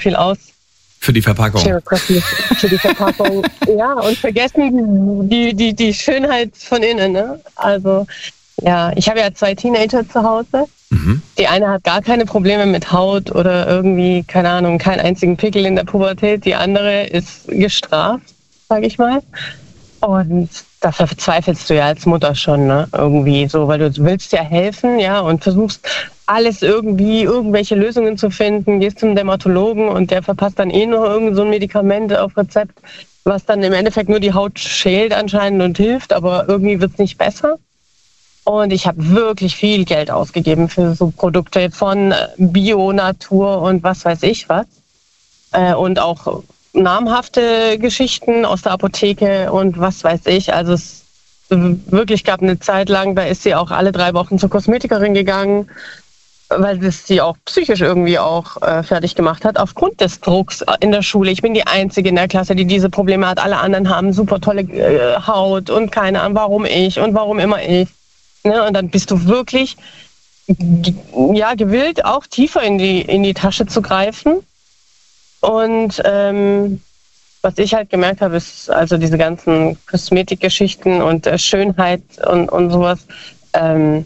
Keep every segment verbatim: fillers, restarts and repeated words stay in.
viel aus. Für die Verpackung. Für die Verpackung, ja, und vergessen die, die, die Schönheit von innen. Ne? Also, ja, ich habe ja zwei Teenager zu Hause. Mhm. Die eine hat gar keine Probleme mit Haut oder irgendwie, keine Ahnung, keinen einzigen Pickel in der Pubertät. Die andere ist gestraft, sage ich mal. Und da verzweifelst du ja als Mutter schon, ne? Irgendwie so, weil du willst ja helfen, ja, und versuchst alles irgendwie, irgendwelche Lösungen zu finden, gehst zum Dermatologen und der verpasst dann eh nur irgend so ein Medikament auf Rezept, was dann im Endeffekt nur die Haut schält anscheinend und hilft, aber irgendwie wird es nicht besser. Und ich habe wirklich viel Geld ausgegeben für so Produkte von Bio, Natur und was weiß ich was. Äh, und auch namhafte Geschichten aus der Apotheke und was weiß ich. Also es wirklich gab eine Zeit lang, da ist sie auch alle drei Wochen zur Kosmetikerin gegangen, weil das sie auch psychisch irgendwie auch äh, fertig gemacht hat, aufgrund des Drucks in der Schule. Ich bin die Einzige in der Klasse, die diese Probleme hat. Alle anderen haben super tolle äh, Haut und keine Ahnung, warum ich und warum immer ich. Ne? Und dann bist du wirklich ja, gewillt, auch tiefer in die, in die Tasche zu greifen. Und ähm, was ich halt gemerkt habe, ist also diese ganzen Kosmetikgeschichten und äh, Schönheit und, und sowas, ähm,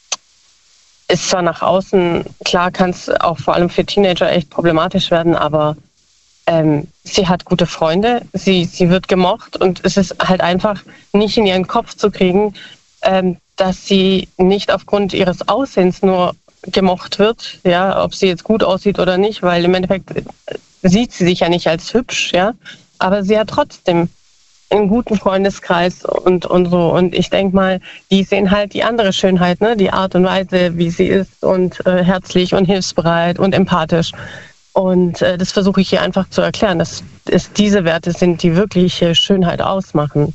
ist zwar nach außen, klar kann es auch vor allem für Teenager echt problematisch werden, aber ähm, sie hat gute Freunde, sie, sie wird gemocht und es ist halt einfach nicht in ihren Kopf zu kriegen, ähm, dass sie nicht aufgrund ihres Aussehens nur gemocht wird, ja, ob sie jetzt gut aussieht oder nicht, weil im Endeffekt sieht sie sich ja nicht als hübsch, ja, aber sie hat trotzdem einen guten Freundeskreis und, und so. Und ich denke mal, die sehen halt die andere Schönheit, ne, die Art und Weise, wie sie ist und äh, herzlich und hilfsbereit und empathisch. Und äh, das versuche ich hier einfach zu erklären, dass es diese Werte sind, die wirkliche Schönheit ausmachen.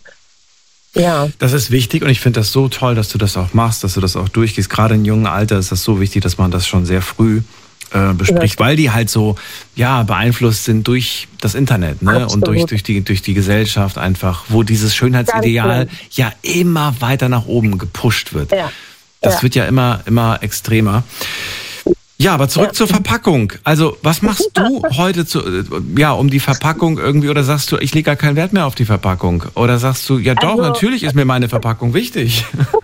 Ja. Das ist wichtig und ich finde das so toll, dass du das auch machst, dass du das auch durchgehst. Gerade im jungen Alter ist das so wichtig, dass man das schon sehr früh äh, bespricht, ja, weil die halt so ja beeinflusst sind durch das Internet, ne? Absolut. Und durch durch die durch die Gesellschaft einfach, wo dieses Schönheitsideal ja immer weiter nach oben gepusht wird. Ja. Das ja. wird ja immer immer extremer. Ja, aber zurück ja. zur Verpackung. Also, was machst du heute zu, ja, um die Verpackung irgendwie, oder sagst du, ich lege gar keinen Wert mehr auf die Verpackung? Oder sagst du, ja doch, also, natürlich ist mir meine Verpackung wichtig.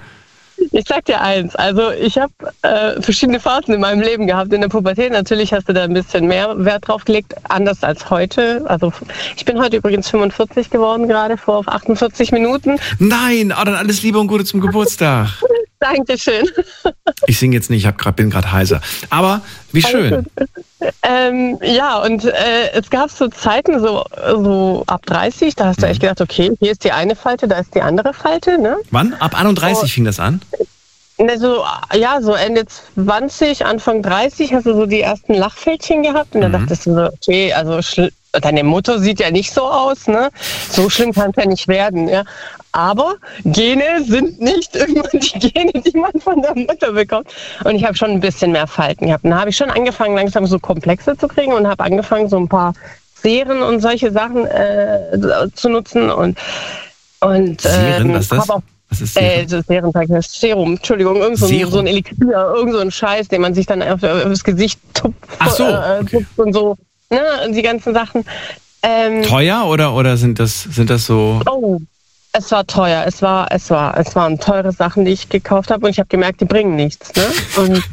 Ich sag dir eins, also ich habe äh, verschiedene Phasen in meinem Leben gehabt. In der Pubertät natürlich hast du da ein bisschen mehr Wert drauf gelegt, anders als heute. Also ich bin heute übrigens fünfundvierzig geworden, gerade vor achtundvierzig Minuten. Nein, aber dann alles Liebe und Gute zum Geburtstag. Dankeschön. Ich singe jetzt nicht, ich hab grad, bin gerade heiser. Aber wie schön. Ähm, ja, und äh, es gab so Zeiten, so, so ab dreißig, da hast du echt gedacht, okay, hier ist die eine Falte, da ist die andere Falte. Ne? Wann? Ab einunddreißig oh, fing das an? Ne, so, ja, so Ende zwanzig, Anfang dreißig hast du so die ersten Lachfältchen gehabt. Und dann mhm. dachtest du so, okay, also schl- deine Mutter sieht ja nicht so aus, ne? So schlimm kann es ja nicht werden, ja. Aber Gene sind nicht immer die Gene, die man von der Mutter bekommt. Und ich habe schon ein bisschen mehr Falten gehabt. Und dann habe ich schon angefangen, langsam so Komplexe zu kriegen und habe angefangen, so ein paar Serien und solche Sachen äh, zu nutzen. Und, und Serien, ähm, was ist das? Auch, was ist Serum? Äh, so Serum, Serum, Entschuldigung, irgend so, Serum. so ein Elixier, irgend so ein Scheiß, den man sich dann auf, aufs Gesicht tupft, Ach so, äh, okay. und so. Ne, die ganzen Sachen. Ähm, Teuer oder, oder sind das, sind das so... Oh. Es war teuer, es war, es war, es waren teure Sachen, die ich gekauft habe und ich habe gemerkt, die bringen nichts. Ne? Und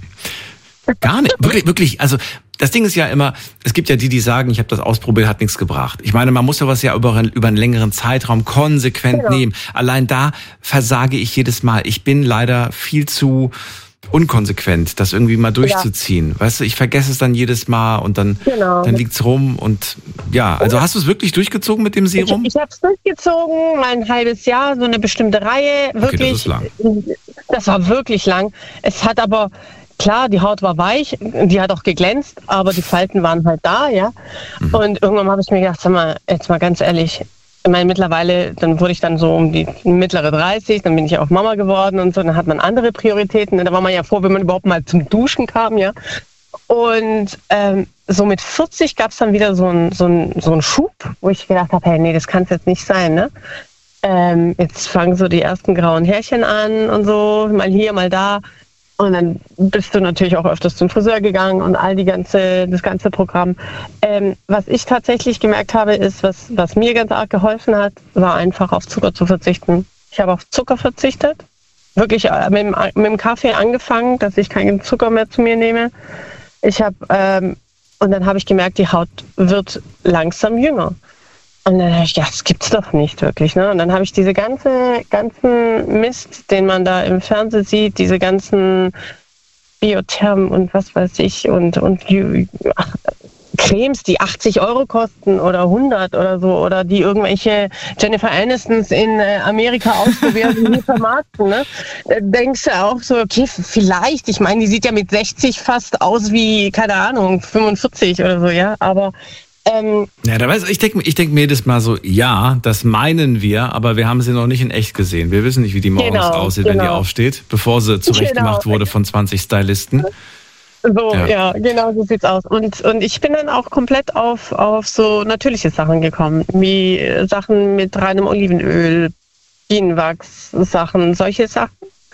Gar nicht, wirklich, wirklich. Also das Ding ist ja immer, es gibt ja die, die sagen, ich habe das ausprobiert, hat nichts gebracht. Ich meine, man muss sowas ja über, über einen längeren Zeitraum konsequent genau. nehmen. Allein da versage ich jedes Mal. Ich bin leider viel zu unkonsequent, das irgendwie mal durchzuziehen. Ja. Weißt du, ich vergesse es dann jedes Mal und dann, genau. dann liegt's rum und ja, also hast du es wirklich durchgezogen mit dem Serum? Ich, ich habe es durchgezogen, mal ein halbes Jahr, so eine bestimmte Reihe, wirklich. Okay, das ist lang. Das war wirklich lang. Es hat aber, klar, die Haut war weich, die hat auch geglänzt, aber die Falten waren halt da, ja. Mhm. Und irgendwann habe ich mir gedacht, sag mal, jetzt mal ganz ehrlich, ich meine, mittlerweile, dann wurde ich dann so um die mittlere dreißig, dann bin ich auch Mama geworden und so, dann hat man andere Prioritäten. Da war man ja froh, wenn man überhaupt mal zum Duschen kam, ja. Und ähm, so mit vierzig gab es dann wieder so einen so ein, so ein Schub, wo ich gedacht habe, hey, nee, das kann es jetzt nicht sein, ne? Ähm, jetzt fangen so die ersten grauen Härchen an und so, mal hier, mal da. Und dann bist du natürlich auch öfters zum Friseur gegangen und all die ganze, das ganze Programm. Ähm, was ich tatsächlich gemerkt habe, ist, was, was mir ganz arg geholfen hat, war einfach auf Zucker zu verzichten. Ich habe auf Zucker verzichtet. Wirklich mit dem, mit dem Kaffee angefangen, dass ich keinen Zucker mehr zu mir nehme. Ich habe, ähm, und dann habe ich gemerkt, die Haut wird langsam jünger. Und dann habe ich gedacht, das gibt's doch nicht wirklich, ne? Und dann habe ich diese ganze, ganzen Mist, den man da im Fernsehen sieht, diese ganzen Biothermen und was weiß ich und, und ach, Cremes, die achtzig Euro kosten oder hundert oder so, oder die irgendwelche Jennifer Anistons in Amerika ausprobieren und die vermarkten, ne? Da denkst du auch so, okay, vielleicht, ich meine, die sieht ja mit sechzig fast aus wie, keine Ahnung, fünfundvierzig oder so, ja, aber Ähm, ja, da weiß ich denke ich denk mir jedes Mal so, ja, das meinen wir, aber wir haben sie noch nicht in echt gesehen. Wir wissen nicht, wie die morgens genau, aussieht, genau. wenn die aufsteht, bevor sie zurechtgemacht genau. wurde von zwanzig Stylisten. So, ja. ja, genau so sieht's aus. Und, und ich bin dann auch komplett auf, auf so natürliche Sachen gekommen, wie Sachen mit reinem Olivenöl, Bienenwachs, Sachen, solche Sachen.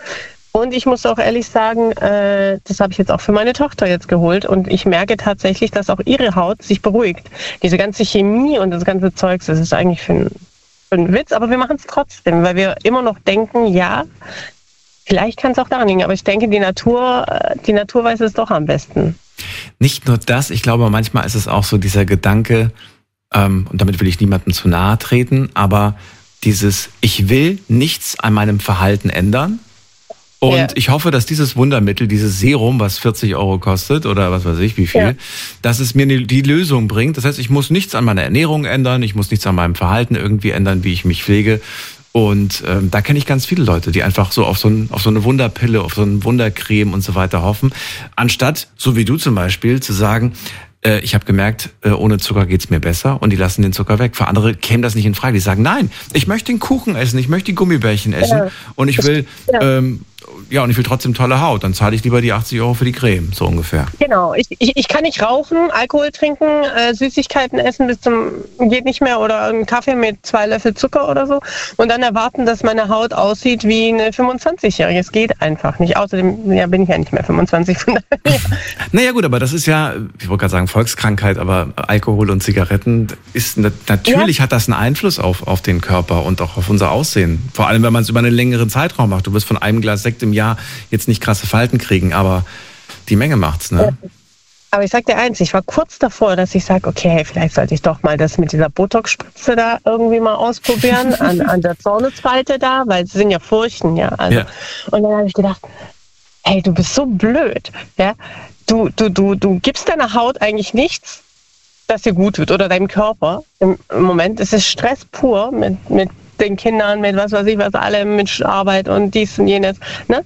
Und ich muss auch ehrlich sagen, äh, das habe ich jetzt auch für meine Tochter jetzt geholt. Und ich merke tatsächlich, dass auch ihre Haut sich beruhigt. Diese ganze Chemie und das ganze Zeugs, das ist eigentlich für, ein, für einen Witz. Aber wir machen es trotzdem, weil wir immer noch denken, ja, vielleicht kann es auch daran liegen. Aber ich denke, die Natur, die Natur weiß es doch am besten. Nicht nur das, ich glaube, manchmal ist es auch so dieser Gedanke, ähm, und damit will ich niemandem zu nahe treten, aber dieses, ich will nichts an meinem Verhalten ändern. Und ja. ich hoffe, dass dieses Wundermittel, dieses Serum, was vierzig Euro kostet oder was weiß ich wie viel, ja. dass es mir die Lösung bringt. Das heißt, ich muss nichts an meiner Ernährung ändern, ich muss nichts an meinem Verhalten irgendwie ändern, wie ich mich pflege. Und ähm, da kenne ich ganz viele Leute, die einfach so auf so, ein, auf so eine Wunderpille, auf so eine Wundercreme und so weiter hoffen. Anstatt, so wie du zum Beispiel, zu sagen, äh, ich habe gemerkt, äh, ohne Zucker geht's mir besser und die lassen den Zucker weg. Für andere käme das nicht in Frage. Die sagen, nein, ich möchte den Kuchen essen, ich möchte die Gummibärchen essen ja. und ich will... Ja. Ähm, Ja, und ich will trotzdem tolle Haut. Dann zahle ich lieber die achtzig Euro für die Creme, so ungefähr. Genau. Ich, ich, ich kann nicht rauchen, Alkohol trinken, äh, Süßigkeiten essen bis zum geht nicht mehr oder einen Kaffee mit zwei Löffel Zucker oder so und dann erwarten, dass meine Haut aussieht wie eine fünfundzwanzigjährige. Es geht einfach nicht. Außerdem ja, bin ich ja nicht mehr fünfundzwanzig. Von daher. Naja gut, aber das ist ja, ich wollte gerade sagen Volkskrankheit, aber Alkohol und Zigaretten, ist natürlich ja. hat das einen Einfluss auf, auf den Körper und auch auf unser Aussehen. Vor allem, wenn man es über einen längeren Zeitraum macht. Du wirst von einem Glas Sekt im Jahr jetzt nicht krasse Falten kriegen, aber die Menge macht's, ne? Ja. Aber ich sag dir eins, ich war kurz davor, dass ich sage, okay, vielleicht sollte ich doch mal das mit dieser Botox-Spritze da irgendwie mal ausprobieren, an, an der Zornesfalte da, weil es sind ja Furchen, ja. Also. ja. Und dann habe ich gedacht, hey, du bist so blöd, ja. Du, du, du, du gibst deiner Haut eigentlich nichts, das dir gut wird, oder deinem Körper. Im, im Moment ist es Stress pur mit, mit den Kindern, mit was weiß ich, was alle mit Arbeit und dies und jenes, ne?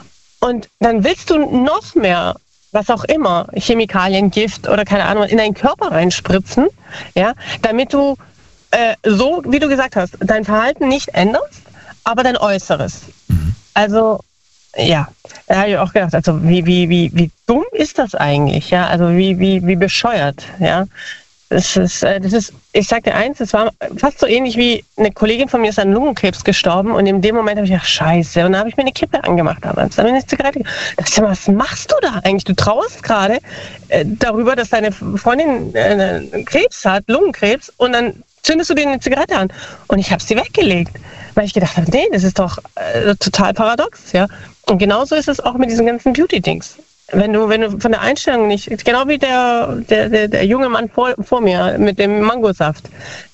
Und dann willst du noch mehr, was auch immer, Chemikalien, Gift oder keine Ahnung, in deinen Körper reinspritzen, ja, damit du äh, so, wie du gesagt hast, dein Verhalten nicht änderst, aber dein Äußeres. Mhm. Also, ja, da habe ich auch gedacht, also wie, wie, wie, wie dumm ist das eigentlich, ja, also wie, wie, wie bescheuert, ja. Das ist, das ist, ich sag dir eins, es war fast so ähnlich wie eine Kollegin von mir ist an Lungenkrebs gestorben und in dem Moment habe ich gedacht, scheiße, und dann habe ich mir eine Kippe angemacht damals. Dann habe ich eine Zigarette. Das ist, was machst du da eigentlich? Du trauerst gerade äh, darüber, dass deine Freundin äh, Krebs hat, Lungenkrebs, und dann zündest du dir eine Zigarette an. Und ich habe sie weggelegt, weil ich gedacht habe, nee, das ist doch äh, total paradox, ja. Und genauso ist es auch mit diesen ganzen Beauty-Dings. Wenn du, wenn du von der Einstellung nicht, genau wie der, der, der, der junge Mann vor, vor mir mit dem Mangosaft.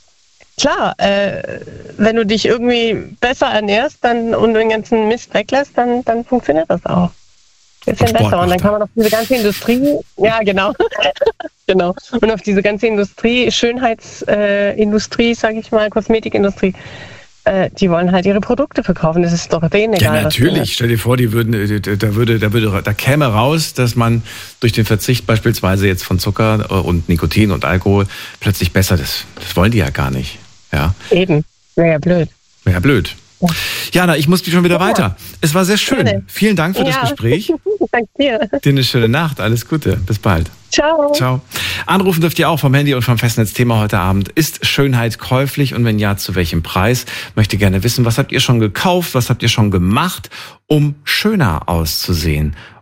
Klar, äh, wenn du dich irgendwie besser ernährst dann, und den ganzen Mist weglässt, dann, dann funktioniert das auch. Bisschen besser. Und dann kann man auf diese ganze Industrie, ja genau, genau. Und auf diese ganze Industrie, Schönheitsindustrie, äh, sage ich mal, Kosmetikindustrie, die wollen halt ihre Produkte verkaufen, das ist doch denen egal. Ja, natürlich. Stell dir vor, die würden, da würde, da würde, da käme raus, dass man durch den Verzicht beispielsweise jetzt von Zucker und Nikotin und Alkohol plötzlich besser ist. Das wollen die ja gar nicht. Ja. Eben. Wäre ja blöd. Wäre ja blöd. Ja. Jana, ich muss schon wieder ja. weiter. Es war sehr schön. Gerne. Vielen Dank für ja. das Gespräch. Danke dir. Dir eine schöne Nacht. Alles Gute. Bis bald. Ciao. Ciao. Anrufen dürft ihr auch vom Handy und vom Festnetz. Thema heute Abend: Ist Schönheit käuflich und wenn ja, zu welchem Preis? Möchte gerne wissen, was habt ihr schon gekauft, was habt ihr schon gemacht, um schöner auszusehen?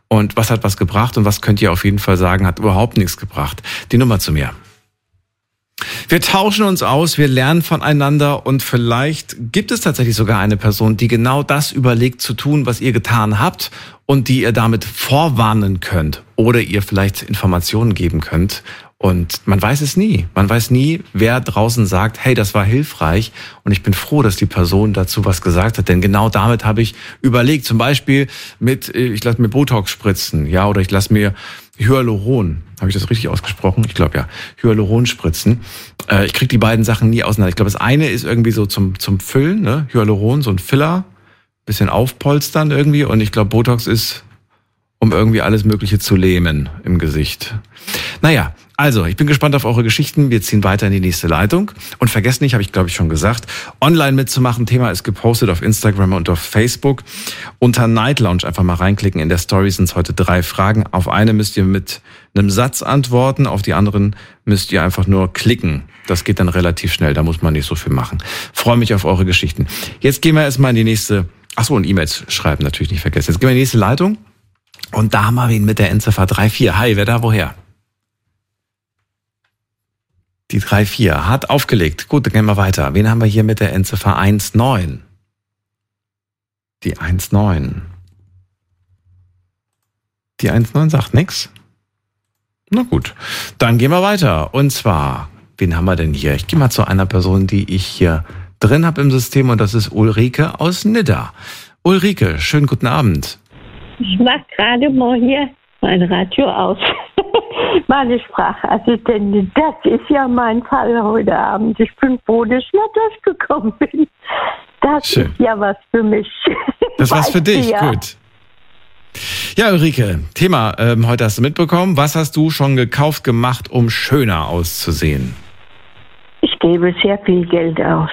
und was hat was gebracht und was könnt ihr auf jeden Fall sagen, hat überhaupt nichts gebracht. Die Nummer zu mir. Wir tauschen uns aus, wir lernen voneinander und vielleicht gibt es tatsächlich sogar eine Person, die genau das überlegt zu tun, was ihr getan habt und die ihr damit vorwarnen könnt oder ihr vielleicht Informationen geben könnt. Und man weiß es nie. Man weiß nie, wer draußen sagt, hey, das war hilfreich. Und ich bin froh, dass die Person dazu was gesagt hat. Denn genau damit habe ich überlegt. Zum Beispiel mit, ich lasse mir Botox spritzen. Ja, oder ich lasse mir Hyaluron. Habe ich das richtig ausgesprochen? Ich glaube ja. Hyaluron spritzen. Äh, ich kriege die beiden Sachen nie auseinander. Ich glaube, das eine ist irgendwie so zum, zum Füllen, ne? Hyaluron, so ein Filler. Bisschen aufpolstern irgendwie. Und ich glaube, Botox ist, um irgendwie alles Mögliche zu lähmen im Gesicht. Naja, also, ich bin gespannt auf eure Geschichten. Wir ziehen weiter in die nächste Leitung. Und vergesst nicht, habe ich glaube ich schon gesagt, online mitzumachen. Thema ist gepostet auf Instagram und auf Facebook. Unter Night Lounge einfach mal reinklicken. In der Story sind es heute drei Fragen. Auf eine müsst ihr mit einem Satz antworten. Auf die anderen müsst ihr einfach nur klicken. Das geht dann relativ schnell. Da muss man nicht so viel machen. Freue mich auf eure Geschichten. Jetzt gehen wir erstmal in die nächste... Achso, und E-Mails schreiben natürlich nicht vergessen. Jetzt gehen wir in die nächste Leitung. Und da haben wir wen mit der Endziffer drei vier. Hi, wer da woher? Die drei vier hat aufgelegt. Gut, dann gehen wir weiter. Wen haben wir hier mit der Endziffer eins neun? Die eins neun. Die eins neun sagt nix. Na gut, dann gehen wir weiter. Und zwar, wen haben wir denn hier? Ich gehe mal zu einer Person, die ich hier drin habe im System und das ist Ulrike aus Nidda. Ulrike, schönen guten Abend. Ich mache gerade mal hier mein Radio aus. Meine Sprachassistentin, das ist ja mein Fall heute Abend. Ich bin froh, dass ich noch durchgekommen bin. Das Schön. Ist ja was für mich. Das ist was für dich, ja. Gut. Ja, Ulrike, Thema ähm, heute hast du mitbekommen. Was hast du schon gekauft, gemacht, um schöner auszusehen? Ich gebe sehr viel Geld aus.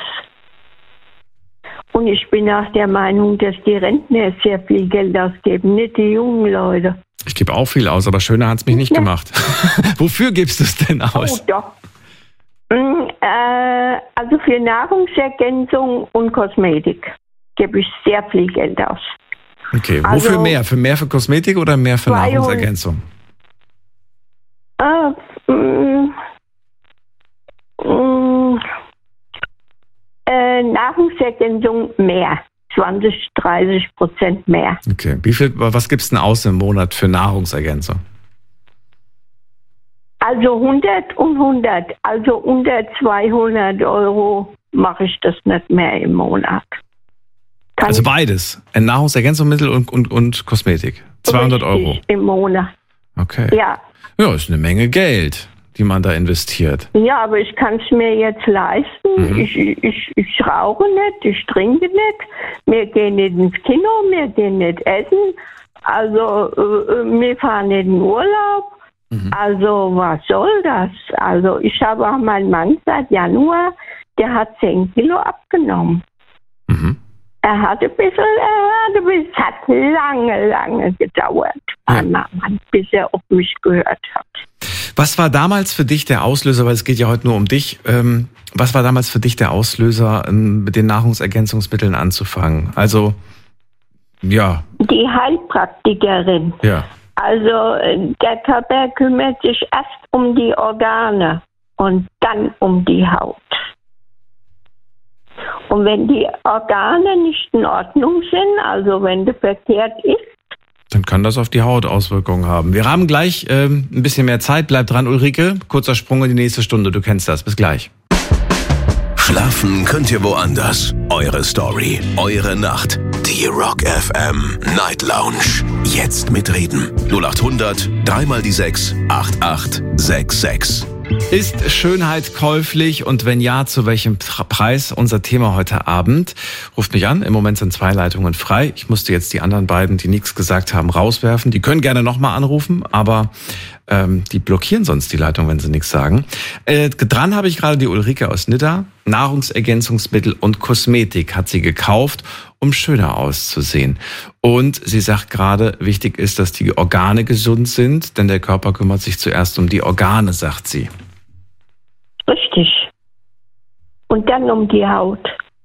Und ich bin auch der Meinung, dass die Rentner sehr viel Geld ausgeben, nicht die jungen Leute. Ich gebe auch viel aus, aber schöner hat es mich nicht ja. gemacht. Wofür gibst du es denn aus? Oh, doch. Mm, äh, also für Nahrungsergänzung und Kosmetik gebe ich sehr viel Geld aus. Okay, wofür also, mehr? Für mehr für Kosmetik oder mehr für Nahrungsergänzung? Äh, mm, mm, äh, Nahrungsergänzung mehr. zwanzig, dreißig Prozent mehr. Okay. Wie viel, was gibst du denn aus im Monat für Nahrungsergänzung? Also hundert und hundert. Also unter zweihundert Euro mache ich das nicht mehr im Monat. Kann also beides? Ein Nahrungsergänzungsmittel und, und, und Kosmetik? zweihundert Euro? Im Monat. Okay. Ja. Ja, ist eine Menge Geld, die man da investiert. Ja, aber ich kann es mir jetzt leisten. Mhm. Ich, ich, ich rauche nicht, ich trinke nicht. Wir gehen nicht ins Kino, wir gehen nicht essen. Also äh, wir fahren nicht in Urlaub. Mhm. Also was soll das? Also ich habe auch meinen Mann seit Januar, der hat zehn Kilo abgenommen. Mhm. Er hat ein bisschen, er hat, es hat lange, lange gedauert, ja. Mann, bis er auf mich gehört hat. Was war damals für dich der Auslöser, weil es geht ja heute nur um dich, ähm, was war damals für dich der Auslöser, ähm, mit den Nahrungsergänzungsmitteln anzufangen? Also, ja. Die Heilpraktikerin. Ja. Also, der Körper kümmert sich erst um die Organe und dann um die Haut. Und wenn die Organe nicht in Ordnung sind, also wenn das verkehrt ist, dann kann das auf die Haut Auswirkungen haben. Wir haben gleich ähm, ein bisschen mehr Zeit. Bleib dran, Ulrike. Kurzer Sprung in die nächste Stunde. Du kennst das. Bis gleich. Schlafen könnt ihr woanders. Eure Story, eure Nacht. Die Rock F M Night Lounge. Jetzt mitreden. null acht hundert, dreimal die sechs, acht acht sechs sechs. Ist Schönheit käuflich und wenn ja, zu welchem Preis? Unser Thema heute Abend. Ruft mich an, im Moment sind zwei Leitungen frei. Ich musste jetzt die anderen beiden, die nichts gesagt haben, rauswerfen. Die können gerne nochmal anrufen, aber ähm, die blockieren sonst die Leitung, wenn sie nichts sagen. Äh, dran habe ich gerade die Ulrike aus Nidda. Nahrungsergänzungsmittel und Kosmetik hat sie gekauft, um schöner auszusehen. Und sie sagt gerade, wichtig ist, dass die Organe gesund sind, denn der Körper kümmert sich zuerst um die Organe, sagt sie. Richtig. Und dann um die Haut.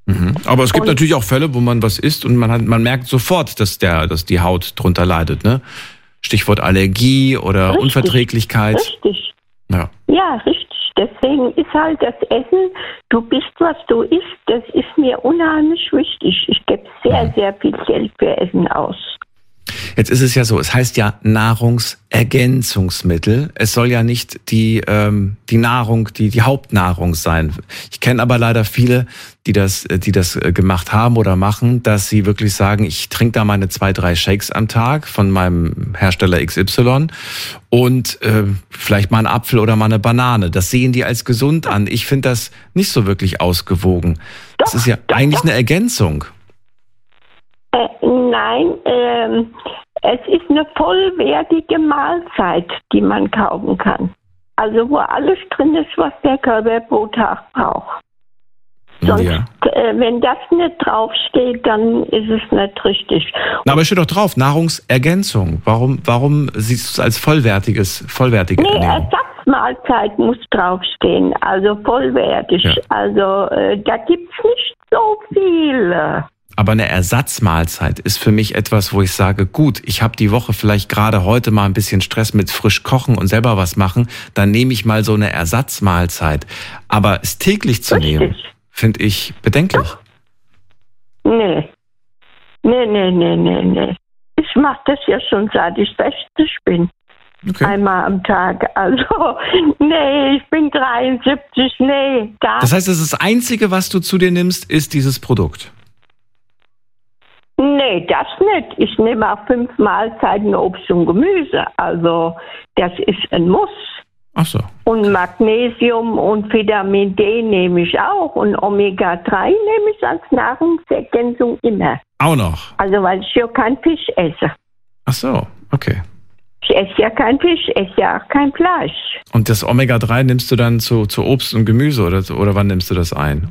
Mhm. Aber es gibt und, natürlich auch Fälle, wo man was isst und man hat, man merkt sofort, dass der, dass die Haut drunter leidet, ne? Stichwort Allergie oder richtig, Unverträglichkeit. Richtig. Ja. Ja, richtig. Deswegen ist halt das Essen, du bist, was du isst, das ist mir unheimlich wichtig. Ich gebe sehr, mhm. sehr viel Geld für Essen aus. Jetzt ist es ja so, es heißt ja Nahrungsergänzungsmittel. Es soll ja nicht die ähm, die Nahrung, die die Hauptnahrung sein. Ich kenne aber leider viele, die das die das gemacht haben oder machen, dass sie wirklich sagen, ich trinke da meine zwei, drei Shakes am Tag von meinem Hersteller X Y und äh, vielleicht mal einen Apfel oder mal eine Banane. Das sehen die als gesund an. Ich finde das nicht so wirklich ausgewogen. Das ist ja eigentlich eine Ergänzung. Äh, nein, ähm, es ist eine vollwertige Mahlzeit, die man kaufen kann. Also wo alles drin ist, was der Körper pro Tag braucht. Sonst, ja. äh, wenn das nicht draufsteht, dann ist es nicht richtig. Na, aber steht doch drauf, Nahrungsergänzung. Warum, warum siehst du es als vollwertiges, vollwertige nee, Ernährung? Ersatzmahlzeit muss draufstehen, also vollwertig. Ja. Also äh, da gibt es nicht so viele. Aber eine Ersatzmahlzeit ist für mich etwas, wo ich sage, gut, ich habe die Woche vielleicht gerade heute mal ein bisschen Stress mit frisch kochen und selber was machen, dann nehme ich mal so eine Ersatzmahlzeit. Aber es täglich zu Richtig. nehmen, finde ich bedenklich. Nee. Nee, nee, nee, nee, nee. Ich mache das ja schon seit ich sechzig bin. Okay. Einmal am Tag. Also, nee, ich bin dreiundsiebzig, nee. Gar das heißt, das Einzige, was du zu dir nimmst, ist dieses Produkt? Nee, das nicht. Ich nehme auch fünf Mahlzeiten Obst und Gemüse. Also das ist ein Muss. Ach so. Und Magnesium und Vitamin D nehme ich auch. Und Omega drei nehme ich als Nahrungsergänzung immer. Auch noch? Also weil ich ja kein Fisch esse. Ach so, okay. Ich esse ja kein Fisch, esse ja auch kein Fleisch. Und das Omega drei nimmst du dann zu, zu Obst und Gemüse oder, oder wann nimmst du das ein?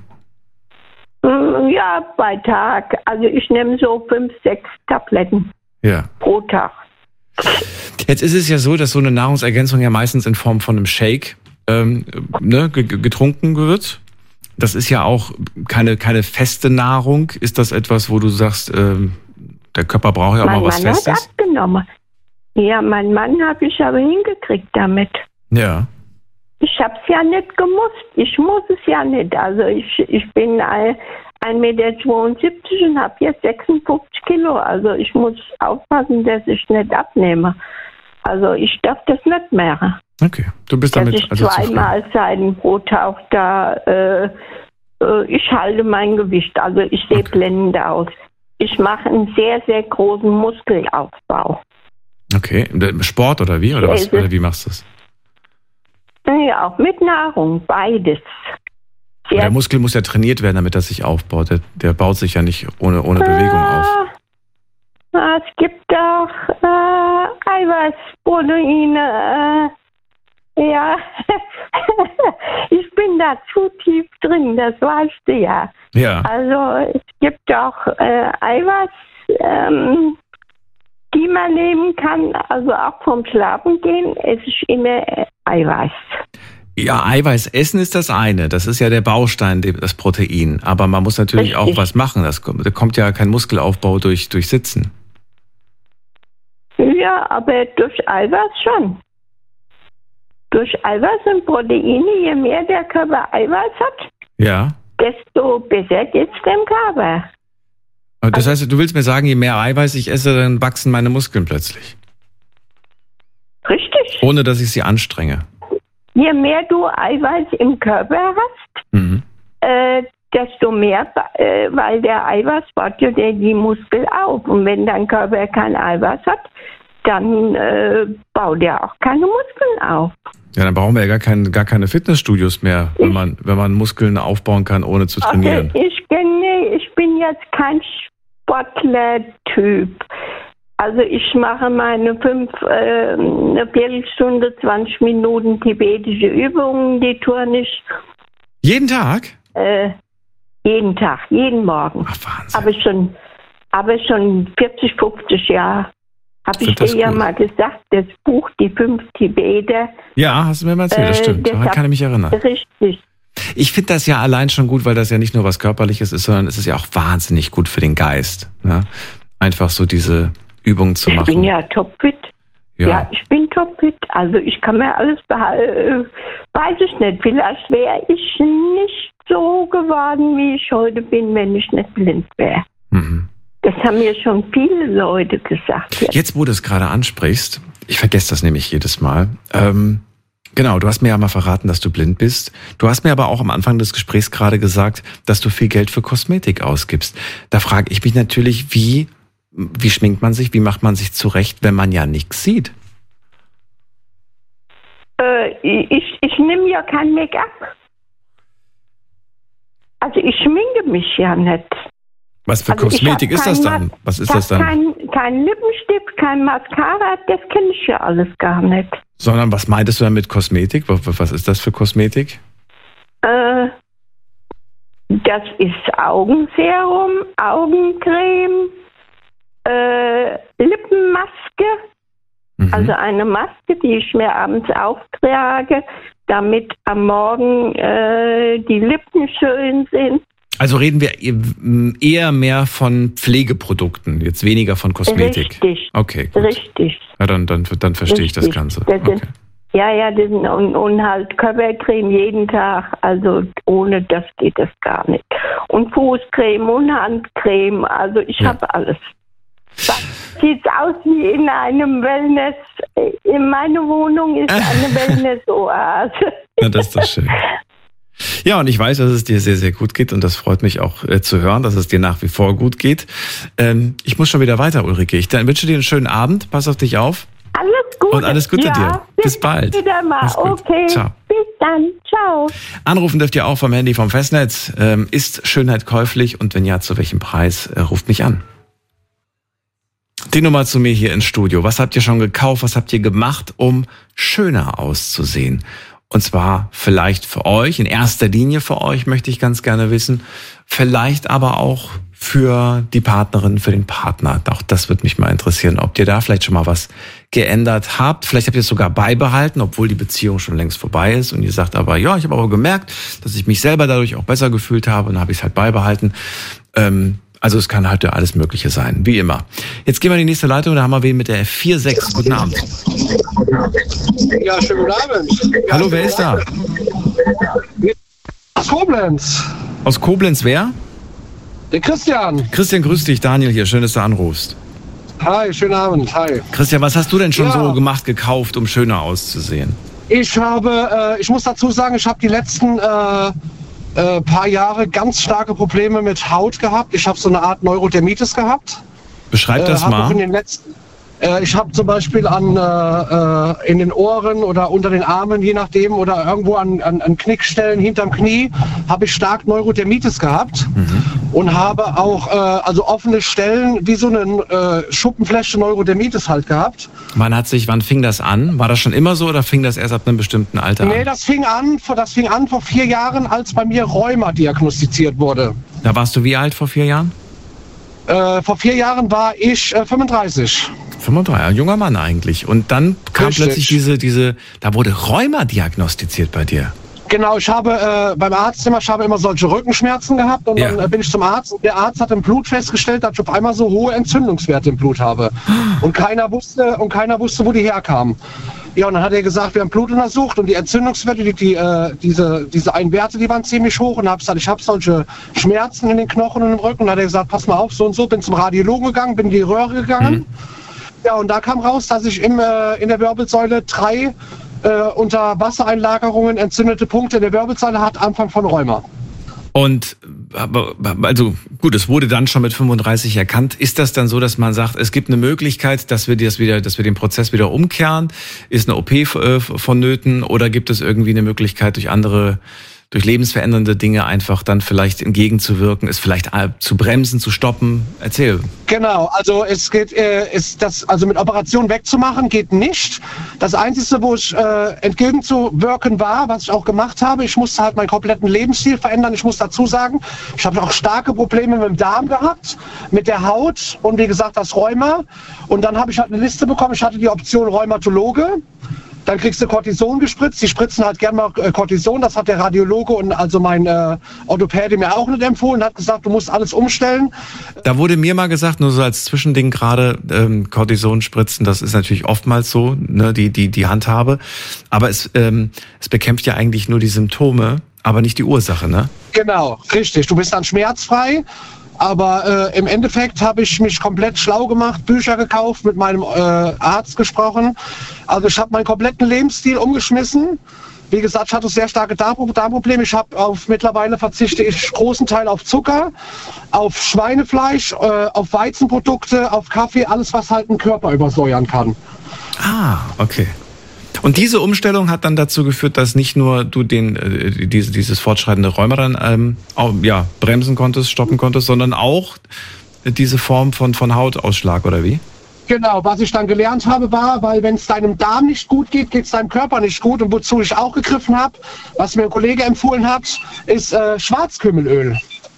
Ja, bei Tag. Also ich nehme so fünf, sechs Tabletten ja. pro Tag. Jetzt ist es ja so, dass so eine Nahrungsergänzung ja meistens in Form von einem Shake ähm, ne, getrunken wird. Das ist ja auch keine, keine feste Nahrung. Ist das etwas, wo du sagst, ähm, der Körper braucht ja auch mein mal was Mann Festes? Hat abgenommen. Ja, mein Mann habe ich aber hingekriegt damit. Ja. Ich habe es ja nicht gemusst. Ich muss es ja nicht. Also ich, ich bin ein Meter zweiundsiebzig und habe jetzt sechsundfünfzig Kilo. Also ich muss aufpassen, dass ich nicht abnehme. Also ich darf das nicht mehr. Okay, du bist damit dass ich also zwei zufrieden. Mahlzeiten pro Tag da, äh, äh, ich halte mein Gewicht. Also ich sehe okay. blendend aus. Ich mache einen sehr, sehr großen Muskelaufbau. Okay, Sport oder wie? Oder, was, oder wie machst du das? Ja, auch mit Nahrung, beides. Aber der Muskel muss ja trainiert werden, damit er sich aufbaut. Der, der baut sich ja nicht ohne, ohne Bewegung äh, auf. Es gibt auch äh, Eiweißproteine. Äh, ja, ich bin da zu tief drin, das weißt du ja. Ja. Also es gibt auch äh, Eiweiß, ähm, die man nehmen kann, also auch vom Schlafen gehen, esse ich immer Eiweiß. Ja, Eiweiß essen ist das eine. Das ist ja der Baustein, das Protein. Aber man muss natürlich Richtig. auch was machen. Das kommt, da kommt ja kein Muskelaufbau durch, durch Sitzen. Ja, aber durch Eiweiß schon. Durch Eiweiß und Proteine, je mehr der Körper Eiweiß hat, ja. desto besser geht's dem Körper. Das heißt, du willst mir sagen, je mehr Eiweiß ich esse, dann wachsen meine Muskeln plötzlich. Richtig. Ohne, dass ich sie anstrenge. Je mehr du Eiweiß im Körper hast, mhm. äh, desto mehr, äh, weil der Eiweiß baut ja die Muskel auf. Und wenn dein Körper kein Eiweiß hat, dann äh, baut er auch keine Muskeln auf. Ja, dann brauchen wir ja gar, kein, gar keine Fitnessstudios mehr, wenn man, wenn man Muskeln aufbauen kann, ohne zu trainieren. Okay, ich, nee, ich bin jetzt kein Sportler-Typ. Also ich mache meine fünf, äh, eine Viertelstunde, zwanzig Minuten tibetische Übungen, die turne ich. Jeden Tag? Äh, jeden Tag, jeden Morgen. Ach, Wahnsinn. Aber schon, aber schon vierzig, fünfzig Jahre. Habe ich dir ja mal gesagt, das Buch Die fünf Tibeter. Ja, hast du mir mal erzählt, das stimmt. Daran kann ich mich erinnern. Richtig. Ich finde das ja allein schon gut, weil das ja nicht nur was Körperliches ist, sondern es ist ja auch wahnsinnig gut für den Geist. Ne? Einfach so diese Übungen zu machen. Ich bin ja topfit. Ja. ja, ich bin topfit. Also ich kann mir alles behalten. Weiß ich nicht. Vielleicht wäre ich nicht so geworden, wie ich heute bin, wenn ich nicht blind wäre. Mhm. Das haben mir schon viele Leute gesagt. Jetzt, jetzt wo du es gerade ansprichst, ich vergesse das nämlich jedes Mal. Ähm, genau, du hast mir ja mal verraten, dass du blind bist. Du hast mir aber auch am Anfang des Gesprächs gerade gesagt, dass du viel Geld für Kosmetik ausgibst. Da frage ich mich natürlich, wie, wie schminkt man sich, wie macht man sich zurecht, wenn man ja nichts sieht? Äh, ich ich nehme ja kein Make-up. Also ich schminke mich ja nicht. Was für also Kosmetik ist das dann? Was ist das dann? Kein, kein Lippenstift, kein Mascara, das kenne ich ja alles gar nicht. Sondern was meintest du dann mit Kosmetik? Was ist das für Kosmetik? Äh, das ist Augenserum, Augencreme, äh, Lippenmaske. Mhm. Also eine Maske, die ich mir abends auftrage, damit am Morgen äh, die Lippen schön sind. Also reden wir eher mehr von Pflegeprodukten, jetzt weniger von Kosmetik. Richtig. Okay, gut. Richtig. Ja, dann, dann, dann verstehe Richtig. ich das Ganze. Das okay. ist, ja, ja, das sind, und, und halt Körpercreme jeden Tag, also ohne das geht das gar nicht. Und Fußcreme und Handcreme, also ich ja. habe alles. Das sieht aus wie in einem Wellness, in meiner Wohnung ist eine Wellness-Oase. Ja, das ist doch schön. Ja, und ich weiß, dass es dir sehr, sehr gut geht und das freut mich auch äh, zu hören, dass es dir nach wie vor gut geht. Ähm, ich muss schon wieder weiter, Ulrike. Ich dann wünsche dir einen schönen Abend, pass auf dich auf. Alles Gute. Und alles Gute ja, dir. Bis, bis bald. Wieder mal. Okay. Ciao. Bis dann. Ciao. Anrufen dürft ihr auch vom Handy vom Festnetz. Ähm, ist Schönheit käuflich und wenn ja, zu welchem Preis? Äh, ruft mich an. Die Nummer zu mir hier ins Studio. Was habt ihr schon gekauft? Was habt ihr gemacht, um schöner auszusehen? Und zwar vielleicht für euch, in erster Linie für euch möchte ich ganz gerne wissen, vielleicht aber auch für die Partnerin, für den Partner. Auch das würde mich mal interessieren, ob ihr da vielleicht schon mal was geändert habt. Vielleicht habt ihr es sogar beibehalten, obwohl die Beziehung schon längst vorbei ist. Und ihr sagt aber, ja, ich habe aber gemerkt, dass ich mich selber dadurch auch besser gefühlt habe und dann habe ich es halt beibehalten. Ähm, Also es kann halt ja alles Mögliche sein, wie immer. Jetzt gehen wir in die nächste Leitung, da haben wir wen mit der vier sechs. Guten Abend. Ja, schönen guten Abend. Hallo, wer ist da? Aus Koblenz. Aus Koblenz wer? Der Christian. Christian, grüß dich, Daniel hier, schön, dass du anrufst. Hi, schönen Abend, hi. Christian, was hast du denn schon ja. so gemacht, gekauft, um schöner auszusehen? Ich habe, äh, ich muss dazu sagen, ich habe die letzten... Äh, Äh, paar Jahre ganz starke Probleme mit Haut gehabt. Ich habe so eine Art Neurodermitis gehabt. Beschreib das äh, mal. In den letzten, äh, ich habe zum Beispiel an, äh, in den Ohren oder unter den Armen, je nachdem, oder irgendwo an, an, an Knickstellen hinterm Knie, habe ich stark Neurodermitis gehabt. Mhm. Und habe auch äh, also offene Stellen wie so eine äh, Schuppenfläche Neurodermitis halt gehabt. Wann hat sich, wann fing das an? War das schon immer so oder fing das erst ab einem bestimmten Alter an? Nee, das fing an, das fing an vor vier Jahren, als bei mir Rheuma diagnostiziert wurde. Da warst du wie alt vor vier Jahren? Äh, vor vier Jahren war ich äh, fünfunddreißig. fünfunddreißig, ein junger Mann eigentlich. Und dann kam Richtig. plötzlich diese, diese, da wurde Rheuma diagnostiziert bei dir. Genau, ich habe äh, beim Arzt immer, ich habe immer solche Rückenschmerzen gehabt und ja. dann äh, bin ich zum Arzt und der Arzt hat im Blut festgestellt, dass ich auf einmal so hohe Entzündungswerte im Blut habe. Und keiner wusste, und keiner wusste, wo die herkamen. Ja, und dann hat er gesagt, wir haben Blut untersucht und die Entzündungswerte, die, die, äh, diese, diese einen Werte, die waren ziemlich hoch. Und dann habe ich gesagt, ich habe solche Schmerzen in den Knochen und im Rücken. Und dann hat er gesagt, pass mal auf, so und so, bin zum Radiologen gegangen, bin in die Röhre gegangen. Mhm. Ja, und da kam raus, dass ich im, äh, in der Wirbelsäule drei Äh, unter Wassereinlagerungen entzündete Punkte in der Wirbelsäule hat, Anfang von Rheuma. Und also gut, es wurde dann schon mit fünfunddreißig erkannt. Ist das dann so, dass man sagt, es gibt eine Möglichkeit, dass wir das wieder, dass wir den Prozess wieder umkehren? Ist eine O P äh, vonnöten oder gibt es irgendwie eine Möglichkeit durch andere, durch lebensverändernde Dinge einfach dann vielleicht entgegenzuwirken, es vielleicht zu bremsen, zu stoppen? Erzähl. Genau, also es geht, äh, ist das, also mit Operationen wegzumachen geht nicht. Das Einzige, wo ich äh, entgegenzuwirken war, was ich auch gemacht habe, ich musste halt meinen kompletten Lebensstil verändern. Ich muss dazu sagen, ich habe auch starke Probleme mit dem Darm gehabt, mit der Haut und wie gesagt das Rheuma. Und dann habe ich halt eine Liste bekommen. Ich hatte die Option Rheumatologe. dann kriegst du Cortison gespritzt. Die spritzen halt gern mal äh, Cortison. Das hat der Radiologe und also mein äh, Orthopäde mir auch nicht empfohlen. Hat gesagt, du musst alles umstellen. Da wurde mir mal gesagt, nur so als Zwischending gerade, ähm, Cortison spritzen, das ist natürlich oftmals so, ne, die, die, die Handhabe. Aber es, ähm, es bekämpft ja eigentlich nur die Symptome, aber nicht die Ursache, ne? Genau, richtig. Du bist dann schmerzfrei. Aber äh, im Endeffekt habe ich mich komplett schlau gemacht, Bücher gekauft, mit meinem äh, Arzt gesprochen. Also ich habe meinen kompletten Lebensstil umgeschmissen. Wie gesagt, ich hatte sehr starke Darmprobleme. Ich habe auf mittlerweile verzichte ich großen Teil auf Zucker, auf Schweinefleisch, äh, auf Weizenprodukte, auf Kaffee, alles was halt den Körper übersäuern kann. Ah, okay. Und diese Umstellung hat dann dazu geführt, dass nicht nur du den äh, diese, dieses fortschreitende Rheuma dann ähm, auch, ja, bremsen konntest, stoppen konntest, sondern auch diese Form von, von Hautausschlag, oder wie? Genau, was ich dann gelernt habe war, weil wenn es deinem Darm nicht gut geht, geht es deinem Körper nicht gut. Und wozu ich auch gegriffen habe, was mir ein Kollege empfohlen hat, ist äh, Schwarzkümmelöl.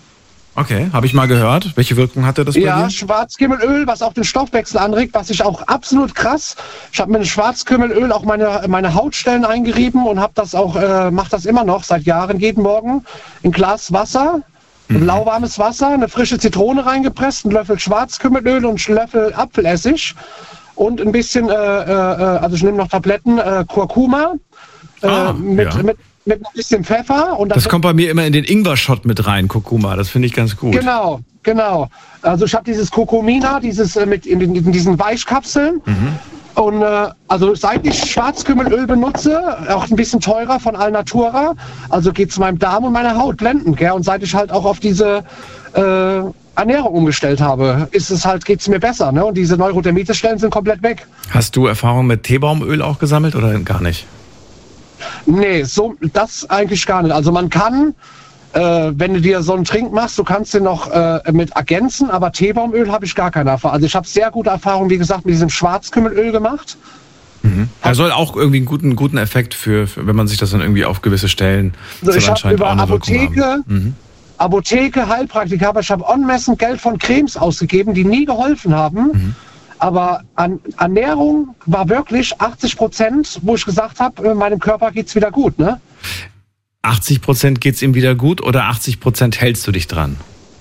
Okay, habe ich mal gehört. Welche Wirkung hatte das bei ja, dir? Ja, Schwarzkümmelöl, was auch den Stoffwechsel anregt, was ich auch absolut krass. Ich habe mit Schwarzkümmelöl auch meine, meine Hautstellen eingerieben und habe das auch, äh, mache das immer noch seit Jahren, jeden Morgen ein Glas Wasser, mhm. lauwarmes Wasser, eine frische Zitrone reingepresst, einen Löffel Schwarzkümmelöl und einen Löffel Apfelessig und ein bisschen, äh, äh, also ich nehme noch Tabletten, äh, Kurkuma äh, ah, mit, ja. mit mit ein bisschen Pfeffer. Und das kommt bei mir immer in den Ingwer-Shot mit rein, Kurkuma. Das finde ich ganz gut. Genau, genau. Also ich habe dieses Kurkumina, dieses äh, mit in, den, in diesen Weichkapseln. Mhm. Und äh, also seit ich Schwarzkümmelöl benutze, auch ein bisschen teurer von Alnatura, also geht es meinem Darm und meiner Haut blendend. Gell? Und seit ich halt auch auf diese äh, Ernährung umgestellt habe, ist es halt, geht es mir besser. Ne? Und diese Neurodermitis-Stellen sind komplett weg. Hast du Erfahrung mit Teebaumöl auch gesammelt oder gar nicht? Nee, so, das eigentlich gar nicht. Also man kann, äh, wenn du dir so einen Trink machst, du kannst den noch äh, mit ergänzen, aber Teebaumöl habe ich gar keine Erfahrung. Also ich habe sehr gute Erfahrungen, wie gesagt, mit diesem Schwarzkümmelöl gemacht. Mhm. Er soll auch irgendwie einen guten, guten Effekt für, für, wenn man sich das dann irgendwie auf gewisse Stellen... Also ich habe über Apotheke, mhm. Apotheke, Heilpraktiker, aber ich habe en masse Geld von Cremes ausgegeben, die nie geholfen haben. Mhm. Aber an Ernährung war wirklich achtzig Prozent, wo ich gesagt habe, meinem Körper geht's wieder gut, ne? achtzig Prozent geht's ihm wieder gut oder achtzig Prozent hältst du dich dran?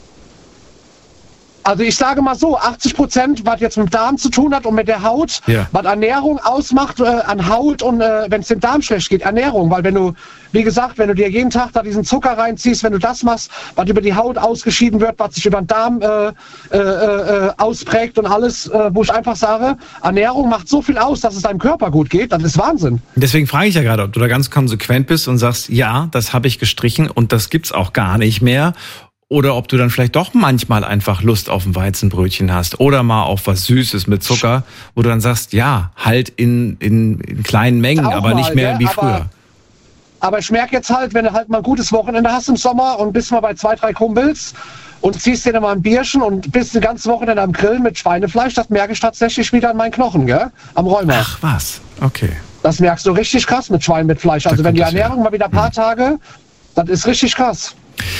Also ich sage mal so, achtzig Prozent, was jetzt mit dem Darm zu tun hat und mit der Haut, ja. was Ernährung ausmacht äh, an Haut und äh, wenn es dem Darm schlecht geht, Ernährung. Weil wenn du, wie gesagt, wenn du dir jeden Tag da diesen Zucker reinziehst, wenn du das machst, was über die Haut ausgeschieden wird, was sich über den Darm äh, äh, äh, ausprägt und alles, äh, wo ich einfach sage, Ernährung macht so viel aus, dass es deinem Körper gut geht, das ist Wahnsinn. Deswegen frage ich ja gerade, ob du da ganz konsequent bist und sagst, ja, das habe ich gestrichen und das gibt's auch gar nicht mehr. Oder ob du dann vielleicht doch manchmal einfach Lust auf ein Weizenbrötchen hast oder mal auf was Süßes mit Zucker, wo du dann sagst, ja, halt in, in, in kleinen Mengen, aber mal, nicht mehr ja, wie früher. Aber, aber ich merke jetzt halt, wenn du halt mal ein gutes Wochenende hast im Sommer und bist mal bei zwei, drei Kumpels und ziehst dir dann mal ein Bierchen und bist ein ganzes Wochenende am Grillen mit Schweinefleisch, das merke ich tatsächlich wieder an meinen Knochen, gell? Am Rheuma. Ach was, okay. Das merkst du richtig krass mit Schwein mit Fleisch. Also wenn die Ernährung mal wieder ein paar hm. Tage, das ist richtig krass.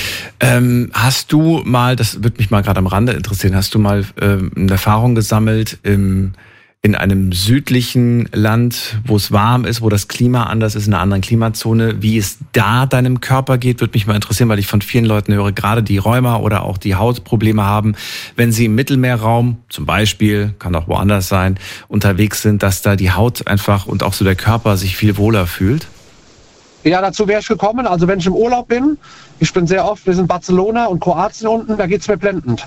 Ähm, hast du mal, das würde mich mal gerade am Rande interessieren, hast du mal ähm, eine Erfahrung gesammelt im, in einem südlichen Land, wo es warm ist, wo das Klima anders ist, in einer anderen Klimazone, wie es da deinem Körper geht, würde mich mal interessieren, weil ich von vielen Leuten höre, gerade die Rheuma oder auch die Hautprobleme haben, wenn sie im Mittelmeerraum, zum Beispiel, kann auch woanders sein, unterwegs sind, dass da die Haut einfach und auch so der Körper sich viel wohler fühlt? Ja, dazu wäre ich gekommen. Also wenn ich im Urlaub bin, ich bin sehr oft, wir sind Barcelona und Kroatien unten, da geht's mir blendend.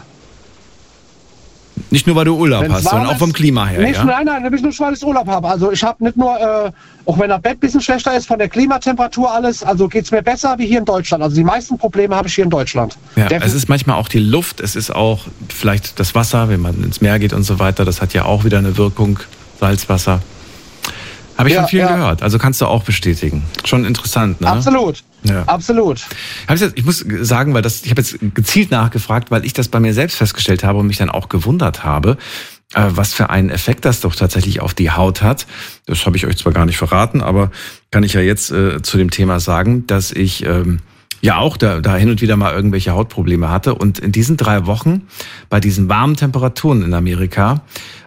Nicht nur, weil du Urlaub Wenn's hast, sondern auch vom Klima her, nicht, ja? Nein, nein, nicht nur, weil ich Urlaub habe. Also ich habe nicht nur, äh, auch wenn das Bett ein bisschen schlechter ist, von der Klimatemperatur alles, also geht's mir besser wie hier in Deutschland. Also die meisten Probleme habe ich hier in Deutschland. Ja, der es ist manchmal auch die Luft, es ist auch vielleicht das Wasser, wenn man ins Meer geht und so weiter, das hat ja auch wieder eine Wirkung, Salzwasser. Habe ich ja, von vielen ja. gehört. Also kannst du auch bestätigen. Schon interessant, ne? Absolut. Ja. Absolut. Ich muss sagen, weil das, ich habe jetzt gezielt nachgefragt, weil ich das bei mir selbst festgestellt habe und mich dann auch gewundert habe, was für einen Effekt das doch tatsächlich auf die Haut hat. Das habe ich euch zwar gar nicht verraten, aber kann ich ja jetzt äh, zu dem Thema sagen, dass ich ähm, ja auch da, da hin und wieder mal irgendwelche Hautprobleme hatte. Und in diesen drei Wochen, bei diesen warmen Temperaturen in Amerika,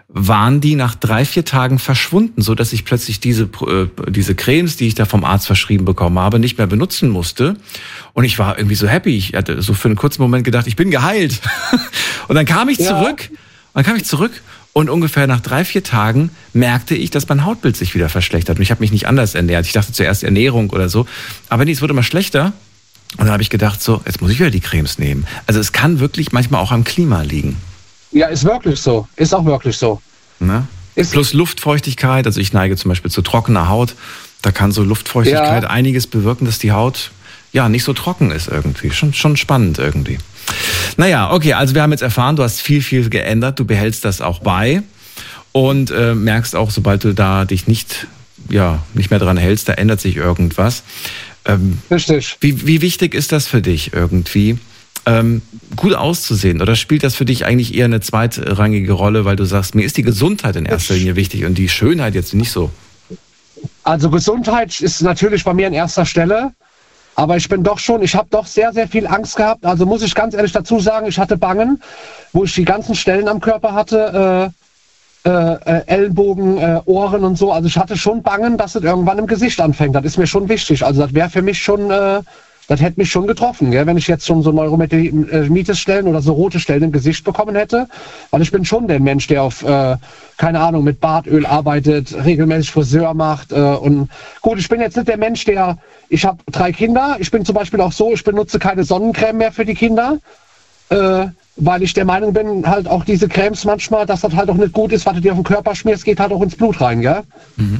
waren die nach drei, vier Tagen verschwunden, so dass ich plötzlich diese äh, diese Cremes, die ich da vom Arzt verschrieben bekommen habe, nicht mehr benutzen musste. Und ich war irgendwie so happy. Ich hatte so für einen kurzen Moment gedacht, ich bin geheilt. Und dann kam ich ja. zurück. Und dann kam ich zurück. Und ungefähr nach drei, vier Tagen merkte ich, dass mein Hautbild sich wieder verschlechtert. Und ich habe mich nicht anders ernährt. Ich dachte zuerst Ernährung oder so. Aber nee, es wurde immer schlechter. Und dann habe ich gedacht, so, jetzt muss ich wieder die Cremes nehmen. Also es kann wirklich manchmal auch am Klima liegen. Ja, ist wirklich so. Ist auch wirklich so. Ne? Ist Plus Luftfeuchtigkeit. Also ich neige zum Beispiel zu trockener Haut. Da kann so Luftfeuchtigkeit ja. einiges bewirken, dass die Haut ja nicht so trocken ist irgendwie. Schon, schon spannend irgendwie. Naja, okay, also wir haben jetzt erfahren, du hast viel, viel geändert, du behältst das auch bei und äh, merkst auch, sobald du da dich nicht, ja, nicht mehr dran hältst, da ändert sich irgendwas. Ähm, Richtig. Wie, wie wichtig ist das für dich irgendwie, ähm, gut auszusehen? Oder spielt das für dich eigentlich eher eine zweitrangige Rolle, weil du sagst, mir ist die Gesundheit in erster Linie wichtig und die Schönheit jetzt nicht so? Also Gesundheit ist natürlich bei mir an erster Stelle. Aber ich bin doch schon, ich habe doch sehr, sehr viel Angst gehabt. Also muss ich ganz ehrlich dazu sagen, ich hatte Bangen, wo ich die ganzen Stellen am Körper hatte, äh, äh, Ellenbogen, äh, Ohren und so. Also ich hatte schon Bangen, dass es irgendwann im Gesicht anfängt. Das ist mir schon wichtig. Also das wäre für mich schon, äh, das hätte mich schon getroffen, gell? Wenn ich jetzt schon so Neurodermitis-Stellen oder so rote Stellen im Gesicht bekommen hätte. Weil ich bin schon der Mensch, der auf, äh, keine Ahnung, mit Bartöl arbeitet, regelmäßig Friseur macht. Äh, und gut, ich bin jetzt nicht der Mensch, der, ich habe drei Kinder. Ich bin zum Beispiel auch so, ich benutze keine Sonnencreme mehr für die Kinder. Äh, weil ich der Meinung bin, halt auch diese Cremes manchmal, dass das halt auch nicht gut ist, was du dir auf den Körper schmierst, geht halt auch ins Blut rein, gell? Mhm.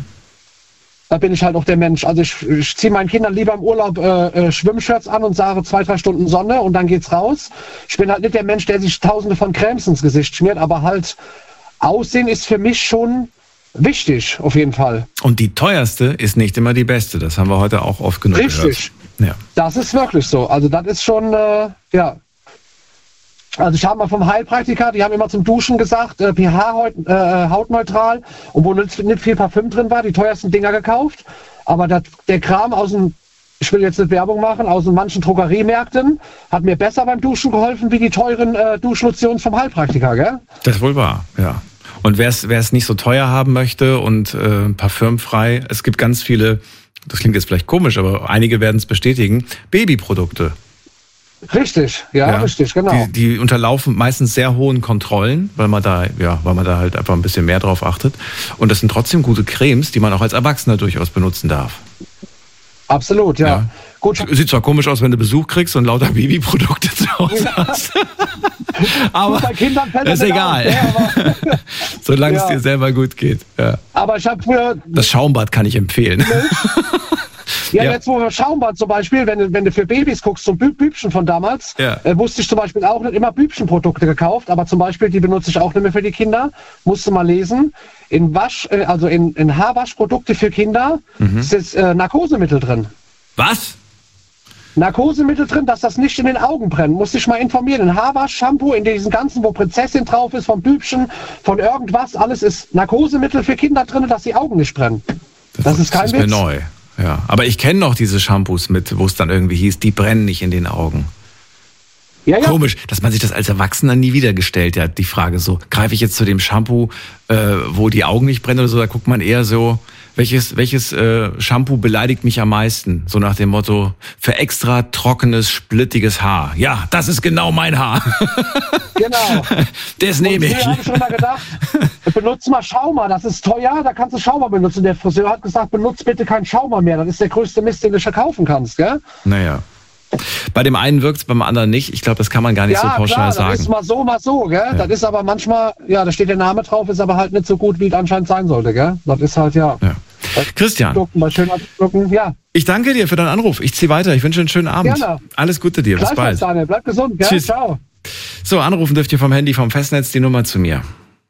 Da bin ich halt auch der Mensch. Also ich, ich ziehe meinen Kindern lieber im Urlaub äh, äh, Schwimmshirts an und sage zwei, drei Stunden Sonne und dann geht's raus. Ich bin halt nicht der Mensch, der sich tausende von Cremes ins Gesicht schmiert, aber halt Aussehen ist für mich schon wichtig, auf jeden Fall. Und die teuerste ist nicht immer die beste. Das haben wir heute auch oft genug Richtig. gehört. Richtig. Ja. Das ist wirklich so. Also das ist schon, äh, ja... Also ich habe mal vom Heilpraktiker, die haben immer zum Duschen gesagt, äh, pH-hautneutral äh, hautneutral, und wo nicht, nicht viel Parfüm drin war, die teuersten Dinger gekauft. Aber dat, der Kram aus dem, ich will jetzt nicht Werbung machen, aus den manchen Drogeriemärkten hat mir besser beim Duschen geholfen wie die teuren äh, Duschlotions vom Heilpraktiker, gell? Das ist wohl wahr, ja. Und wer es nicht so teuer haben möchte und äh, parfümfrei, es gibt ganz viele, das klingt jetzt vielleicht komisch, aber einige werden es bestätigen, Babyprodukte. Richtig, ja, ja, richtig, genau. Die, die unterlaufen meistens sehr hohen Kontrollen, weil man da, ja, weil man da halt einfach ein bisschen mehr drauf achtet. Und das sind trotzdem gute Cremes, die man auch als Erwachsener durchaus benutzen darf. Absolut, ja. ja. Gut. Sieht zwar komisch aus, wenn du Besuch kriegst und lauter Babyprodukte zu Hause ja. hast. aber das ist egal. Auf, ja, solange ja. es dir selber gut geht. Ja. Aber ich habe früher... Das Schaumbad kann ich empfehlen. Ja, ja, jetzt wo wir Schaumbad zum Beispiel, wenn, wenn du für Babys guckst, so Bü- Bübchen von damals, ja. äh, wusste ich zum Beispiel auch nicht immer Bübchenprodukte gekauft, aber zum Beispiel, die benutze ich auch nicht mehr für die Kinder, musst du mal lesen, in Wasch, äh, also in, in Haarwaschprodukte für Kinder mhm. ist jetzt äh, Narkosemittel drin. Was? Narkosemittel drin, dass das nicht in den Augen brennt. Muss dich mal informieren. In Haarwasch, Shampoo, in diesen ganzen, wo Prinzessin drauf ist, von Bübchen, von irgendwas, alles ist Narkosemittel für Kinder drin, dass die Augen nicht brennen. Das, das ist kein das ist Witz. Mir neu. Ja, aber ich kenne noch diese Shampoos mit, wo es dann irgendwie hieß, die brennen nicht in den Augen. Ja, ja. Komisch, dass man sich das als Erwachsener nie wieder gestellt hat, die Frage so, greife ich jetzt zu dem Shampoo, äh, wo die Augen nicht brennen oder so, da guckt man eher so, welches, welches äh, Shampoo beleidigt mich am meisten? So nach dem Motto, für extra trockenes, splittiges Haar. Ja, das ist genau mein Haar. Genau. Das nehme ich. Ich habe schon mal gedacht, benutze mal Schauma, das ist teuer, da kannst du Schauma benutzen. Der Friseur hat gesagt, benutze bitte keinen Schauma mehr, das ist der größte Mist, den du kaufen kannst, gell? Naja. Bei dem einen wirkt es, beim anderen nicht. Ich glaube, das kann man gar nicht ja, so pauschal klar, sagen. Das ist mal so, mal so, gell? Ja. Das ist aber manchmal, ja, da steht der Name drauf, ist aber halt nicht so gut, wie es anscheinend sein sollte, gell? Das ist halt, ja. ja. Christian, bei ja. ich danke dir für deinen Anruf. Ich ziehe weiter. Ich wünsche einen schönen Abend. Gerne. Alles Gute dir. Bis bald. Daniel. Bleib gesund, gell? Tschüss. Ciao. So, anrufen dürft ihr vom Handy, vom Festnetz, die Nummer zu mir.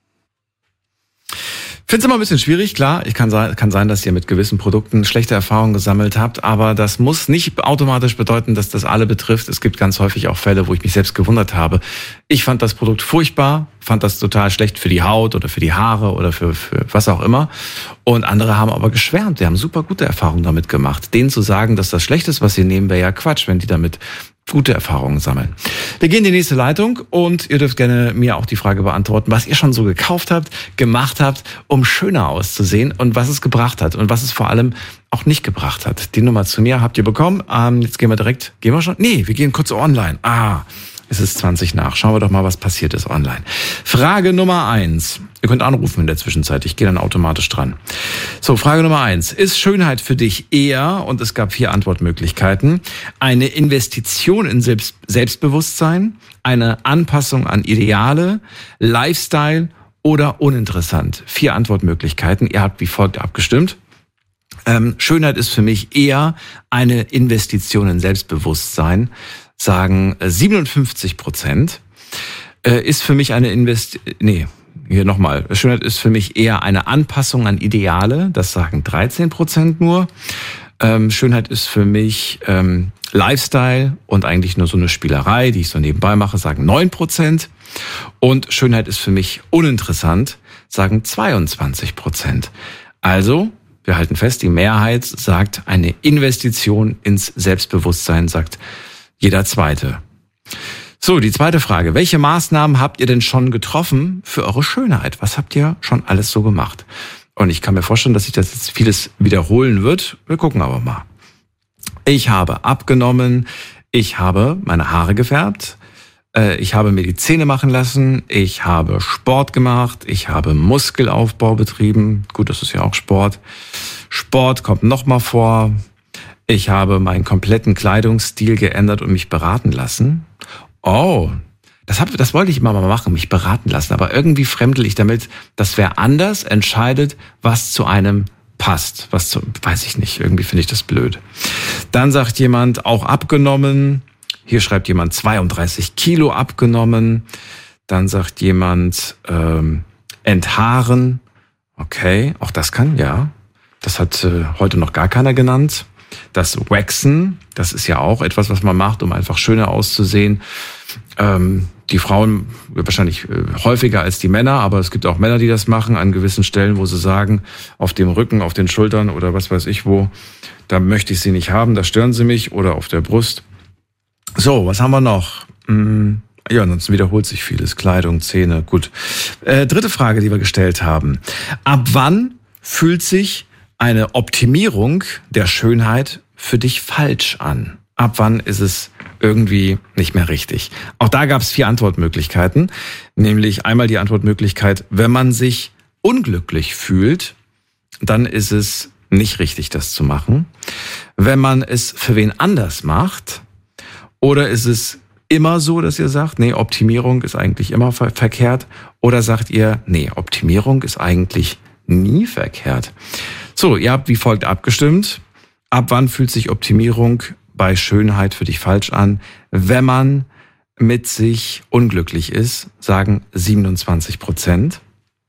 Finde es immer ein bisschen schwierig, klar. Ich kann, kann sein, dass ihr mit gewissen Produkten schlechte Erfahrungen gesammelt habt, aber das muss nicht automatisch bedeuten, dass das alle betrifft. Es gibt ganz häufig auch Fälle, wo ich mich selbst gewundert habe. Ich fand das Produkt furchtbar, fand das total schlecht für die Haut oder für die Haare oder für, für was auch immer. Und andere haben aber geschwärmt, die haben super gute Erfahrungen damit gemacht. Denen zu sagen, dass das schlecht ist, was sie nehmen, wäre ja Quatsch, wenn die damit gute Erfahrungen sammeln. Wir gehen in die nächste Leitung und ihr dürft gerne mir auch die Frage beantworten, was ihr schon so gekauft habt, gemacht habt, um schöner auszusehen und was es gebracht hat und was es vor allem auch nicht gebracht hat. Die Nummer zu mir habt ihr bekommen. Ähm, jetzt gehen wir direkt, gehen wir schon? Nee, wir gehen kurz online. Ah, es ist zwanzig nach. Schauen wir doch mal, was passiert ist online. Frage Nummer eins. Ihr könnt anrufen in der Zwischenzeit. Ich gehe dann automatisch dran. So, Frage Nummer eins. Ist Schönheit für dich eher, und es gab vier Antwortmöglichkeiten, eine Investition in Selbst- Selbstbewusstsein, eine Anpassung an Ideale, Lifestyle oder uninteressant? Vier Antwortmöglichkeiten. Ihr habt wie folgt abgestimmt. Ähm, Schönheit ist für mich eher eine Investition in Selbstbewusstsein, sagen siebenundfünfzig Prozent. Äh, ist für mich eine Invest... Nee, hier nochmal. Schönheit ist für mich eher eine Anpassung an Ideale, das sagen dreizehn Prozent nur. Ähm, Schönheit ist für mich ähm, Lifestyle und eigentlich nur so eine Spielerei, die ich so nebenbei mache, sagen neun Prozent. Und Schönheit ist für mich uninteressant, sagen zweiundzwanzig Prozent. Also, wir halten fest, die Mehrheit sagt eine Investition ins Selbstbewusstsein, sagt jeder Zweite. So, die zweite Frage. Welche Maßnahmen habt ihr denn schon getroffen für eure Schönheit? Was habt ihr schon alles so gemacht? Und ich kann mir vorstellen, dass sich das jetzt vieles wiederholen wird. Wir gucken aber mal. Ich habe abgenommen. Ich habe meine Haare gefärbt. Ich habe mir die Zähne machen lassen. Ich habe Sport gemacht. Ich habe Muskelaufbau betrieben. Gut, das ist ja auch Sport. Sport kommt nochmal vor. Ich habe meinen kompletten Kleidungsstil geändert und mich beraten lassen. Oh, das, hab, das wollte ich immer mal machen, mich beraten lassen. Aber irgendwie fremdel ich damit, dass wer anders entscheidet, was zu einem passt. Was zu, weiß ich nicht, irgendwie finde ich das blöd. Dann sagt jemand, auch abgenommen. Hier schreibt jemand zweiunddreißig Kilo abgenommen. Dann sagt jemand ähm, enthaaren. Okay, auch das kann, ja. Das hat äh, heute noch gar keiner genannt. Das Waxen, das ist ja auch etwas, was man macht, um einfach schöner auszusehen. Ähm, die Frauen wahrscheinlich äh, häufiger als die Männer, aber es gibt auch Männer, die das machen an gewissen Stellen, wo sie sagen, auf dem Rücken, auf den Schultern oder was weiß ich wo, da möchte ich sie nicht haben, da stören sie mich, oder auf der Brust. So, was haben wir noch? Hm, ja, ansonsten wiederholt sich vieles. Kleidung, Zähne, gut. Äh, dritte Frage, die wir gestellt haben. Ab wann fühlt sich eine Optimierung der Schönheit für dich falsch an? Ab wann ist es irgendwie nicht mehr richtig? Auch da gab es vier Antwortmöglichkeiten, nämlich einmal die Antwortmöglichkeit, wenn man sich unglücklich fühlt, dann ist es nicht richtig, das zu machen. Wenn man es für wen anders macht, oder ist es immer so, dass ihr sagt, nee, Optimierung ist eigentlich immer ver- verkehrt, oder sagt ihr, nee, Optimierung ist eigentlich nie verkehrt. So, ihr habt wie folgt abgestimmt. Ab wann fühlt sich Optimierung bei Schönheit für dich falsch an? Wenn man mit sich unglücklich ist, sagen siebenundzwanzig Prozent.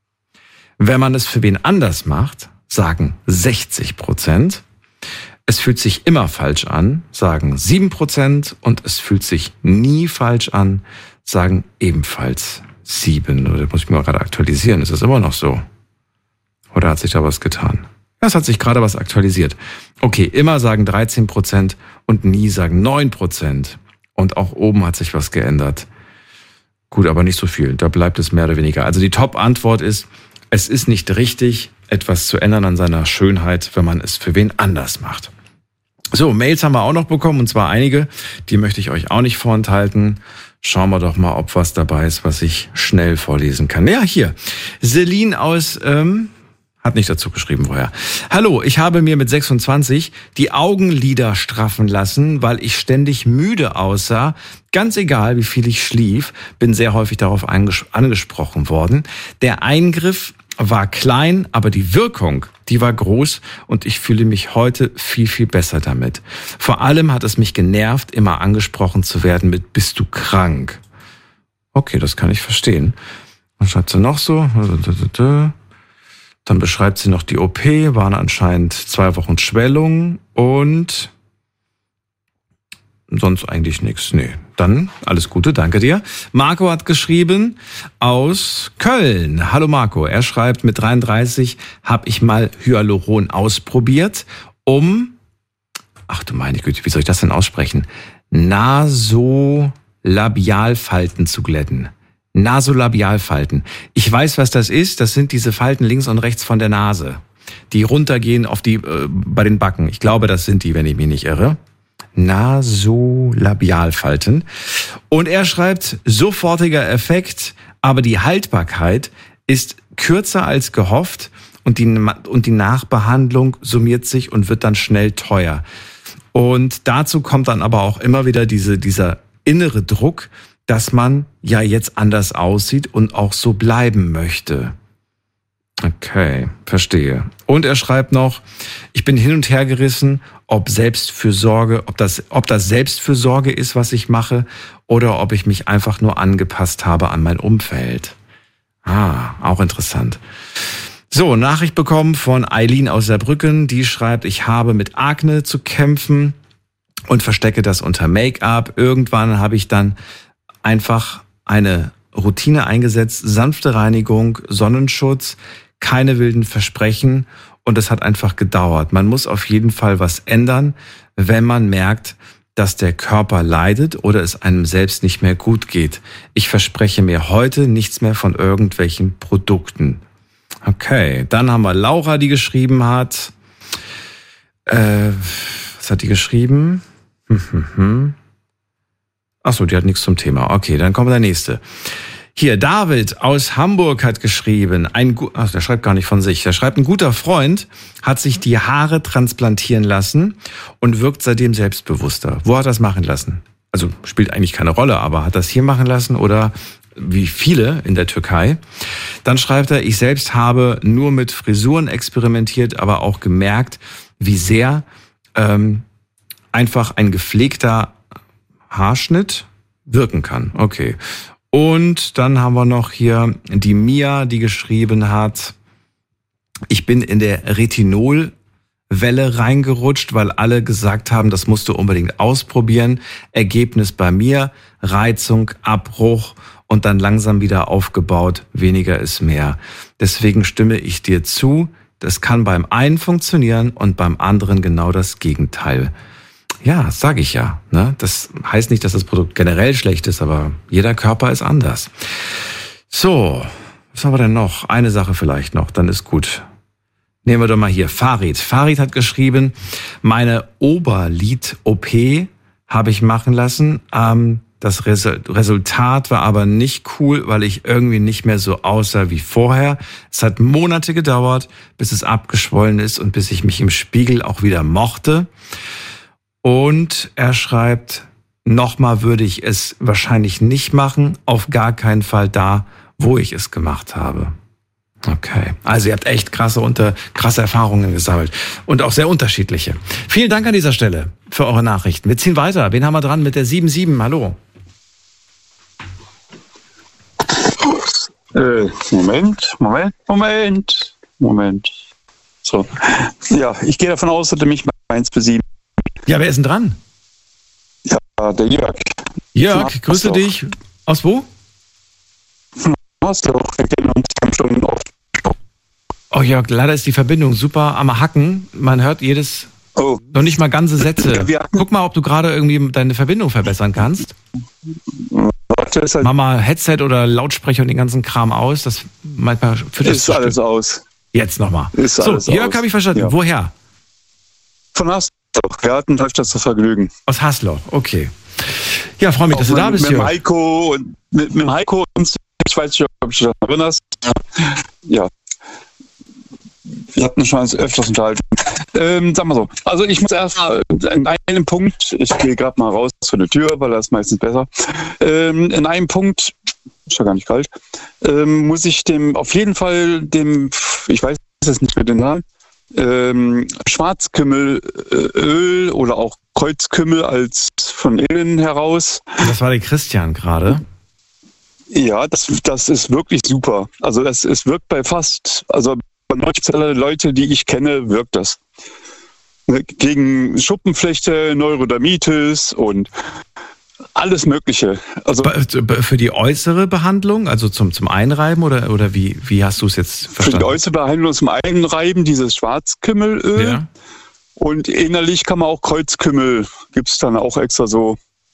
Wenn man es für wen anders macht, sagen sechzig Prozent. Es fühlt sich immer falsch an, sagen sieben Prozent. Und es fühlt sich nie falsch an, sagen ebenfalls sieben. Oder muss ich mal gerade aktualisieren? Ist das immer noch so? Oder hat sich da was getan? Es hat sich gerade was aktualisiert. Okay, immer sagen dreizehn Prozent und nie sagen neun Prozent. Und auch oben hat sich was geändert. Gut, aber nicht so viel. Da bleibt es mehr oder weniger. Also die Top-Antwort ist, es ist nicht richtig, etwas zu ändern an seiner Schönheit, wenn man es für wen anders macht. So, Mails haben wir auch noch bekommen, und zwar einige. Die möchte ich euch auch nicht vorenthalten. Schauen wir doch mal, ob was dabei ist, was ich schnell vorlesen kann. Ja, hier. Celine aus... Ähm, Hat nicht dazu geschrieben, woher. Hallo, ich habe mir mit sechsundzwanzig die Augenlider straffen lassen, weil ich ständig müde aussah. Ganz egal, wie viel ich schlief, bin sehr häufig darauf anges- angesprochen worden. Der Eingriff war klein, aber die Wirkung, die war groß, und ich fühle mich heute viel, viel besser damit. Vor allem hat es mich genervt, immer angesprochen zu werden mit "Bist du krank?" Okay, das kann ich verstehen. Was schreibt sie noch so? Dann beschreibt sie noch die O P, waren anscheinend zwei Wochen Schwellung und sonst eigentlich nichts. Nee, dann alles Gute, danke dir. Marco hat geschrieben aus Köln. Hallo Marco, er schreibt, mit dreiunddreißig habe ich mal Hyaluron ausprobiert, um, ach du meine Güte, wie soll ich das denn aussprechen? Nasolabialfalten zu glätten. Nasolabialfalten. Ich weiß, was das ist. Das sind diese Falten links und rechts von der Nase, die runtergehen auf die äh, bei den Backen. Ich glaube, das sind die, wenn ich mich nicht irre. Nasolabialfalten. Und er schreibt, sofortiger Effekt, aber die Haltbarkeit ist kürzer als gehofft und die, und die Nachbehandlung summiert sich und wird dann schnell teuer. Und dazu kommt dann aber auch immer wieder diese, dieser innere Druck, dass man ja jetzt anders aussieht und auch so bleiben möchte. Okay, verstehe. Und er schreibt noch, ich bin hin und her gerissen, ob Selbstfürsorge, ob das, ob das Selbstfürsorge ist, was ich mache, oder ob ich mich einfach nur angepasst habe an mein Umfeld. Ah, auch interessant. So, Nachricht bekommen von Eileen aus Saarbrücken, die schreibt, ich habe mit Akne zu kämpfen und verstecke das unter Make-up. Irgendwann habe ich dann einfach eine Routine eingesetzt, sanfte Reinigung, Sonnenschutz, keine wilden Versprechen und es hat einfach gedauert. Man muss auf jeden Fall was ändern, wenn man merkt, dass der Körper leidet oder es einem selbst nicht mehr gut geht. Ich verspreche mir heute nichts mehr von irgendwelchen Produkten. Okay, dann haben wir Laura, die geschrieben hat. Äh, was hat die geschrieben? Hm, hm, hm. Ach so, die hat nichts zum Thema. Okay, dann kommt der nächste. Hier, David aus Hamburg hat geschrieben, ein, ach, der schreibt gar nicht von sich, der schreibt, ein guter Freund hat sich die Haare transplantieren lassen und wirkt seitdem selbstbewusster. Wo hat er das machen lassen? Also spielt eigentlich keine Rolle, aber hat das hier machen lassen oder wie viele in der Türkei? Dann schreibt er, ich selbst habe nur mit Frisuren experimentiert, aber auch gemerkt, wie sehr ähm, einfach ein gepflegter Haarschnitt wirken kann. Okay. Und dann haben wir noch hier die Mia, die geschrieben hat, ich bin in der Retinolwelle reingerutscht, weil alle gesagt haben, das musst du unbedingt ausprobieren. Ergebnis bei mir, Reizung, Abbruch und dann langsam wieder aufgebaut, weniger ist mehr. Deswegen stimme ich dir zu, das kann beim einen funktionieren und beim anderen genau das Gegenteil. Ja, sage ich ja. Ne? Das heißt nicht, dass das Produkt generell schlecht ist, aber jeder Körper ist anders. So, was haben wir denn noch? Eine Sache vielleicht noch, dann ist gut. Nehmen wir doch mal hier Farid. Farid hat geschrieben, meine Oberlid-O P habe ich machen lassen. Ähm, das Resultat war aber nicht cool, weil ich irgendwie nicht mehr so aussah wie vorher. Es hat Monate gedauert, bis es abgeschwollen ist und bis ich mich im Spiegel auch wieder mochte. Und er schreibt, nochmal würde ich es wahrscheinlich nicht machen, auf gar keinen Fall da, wo ich es gemacht habe. Okay, also ihr habt echt krasse, unter, krasse Erfahrungen gesammelt und auch sehr unterschiedliche. Vielen Dank an dieser Stelle für eure Nachrichten. Wir ziehen weiter. Wen haben wir dran mit der sieben sieben? Hallo. Äh, Moment, Moment, Moment, Moment. So, ja, ich gehe davon aus, dass du mich bei eins bis sieben. Ja, wer ist denn dran? Ja, der Jörg. Jörg, grüße dich. Aus wo? Hast du auch, wir kennen uns schon oft. Oh Jörg, leider ist die Verbindung super am Hacken. Man hört jedes, oh. noch nicht mal ganze Sätze. Ja, guck mal, ob du gerade irgendwie deine Verbindung verbessern kannst. Halt mach mal Headset oder Lautsprecher und den ganzen Kram aus. Das manchmal führt das ist alles Stück. Aus. Jetzt nochmal. Ist so, alles Jörg habe ich verstanden. Ja. Woher? Von Hasloch. Wir hatten öfters zu Vergnügen. Aus Hasloch, okay. Ja, freue mich, auch dass du mit, da bist, mit Jörg. Heiko und mit, mit Heiko und ich weiß nicht, ob du dich erinnerst. Ja. Wir hatten schon öfters unterhalten. Ähm, sag mal so. Also ich muss erst mal in einem Punkt, ich gehe gerade mal raus von der Tür, weil das ist meistens besser. Ähm, in einem Punkt, ist ja gar nicht kalt, ähm, muss ich dem auf jeden Fall dem, ich weiß es nicht mehr den Namen, ähm, Schwarzkümmelöl oder auch Kreuzkümmel als von innen heraus. Das war der Christian gerade. Ja, das, das ist wirklich super. Also es, es wirkt bei fast, also bei neunzig Leute, die ich kenne, wirkt das. Gegen Schuppenflechte, Neurodermitis und alles Mögliche. Also für die äußere Behandlung, also zum, zum Einreiben oder, oder wie, wie hast du es jetzt verstanden? Für die äußere Behandlung zum Einreiben dieses Schwarzkümmelöl. Ja. Und innerlich kann man auch Kreuzkümmel, gibt es dann auch extra so.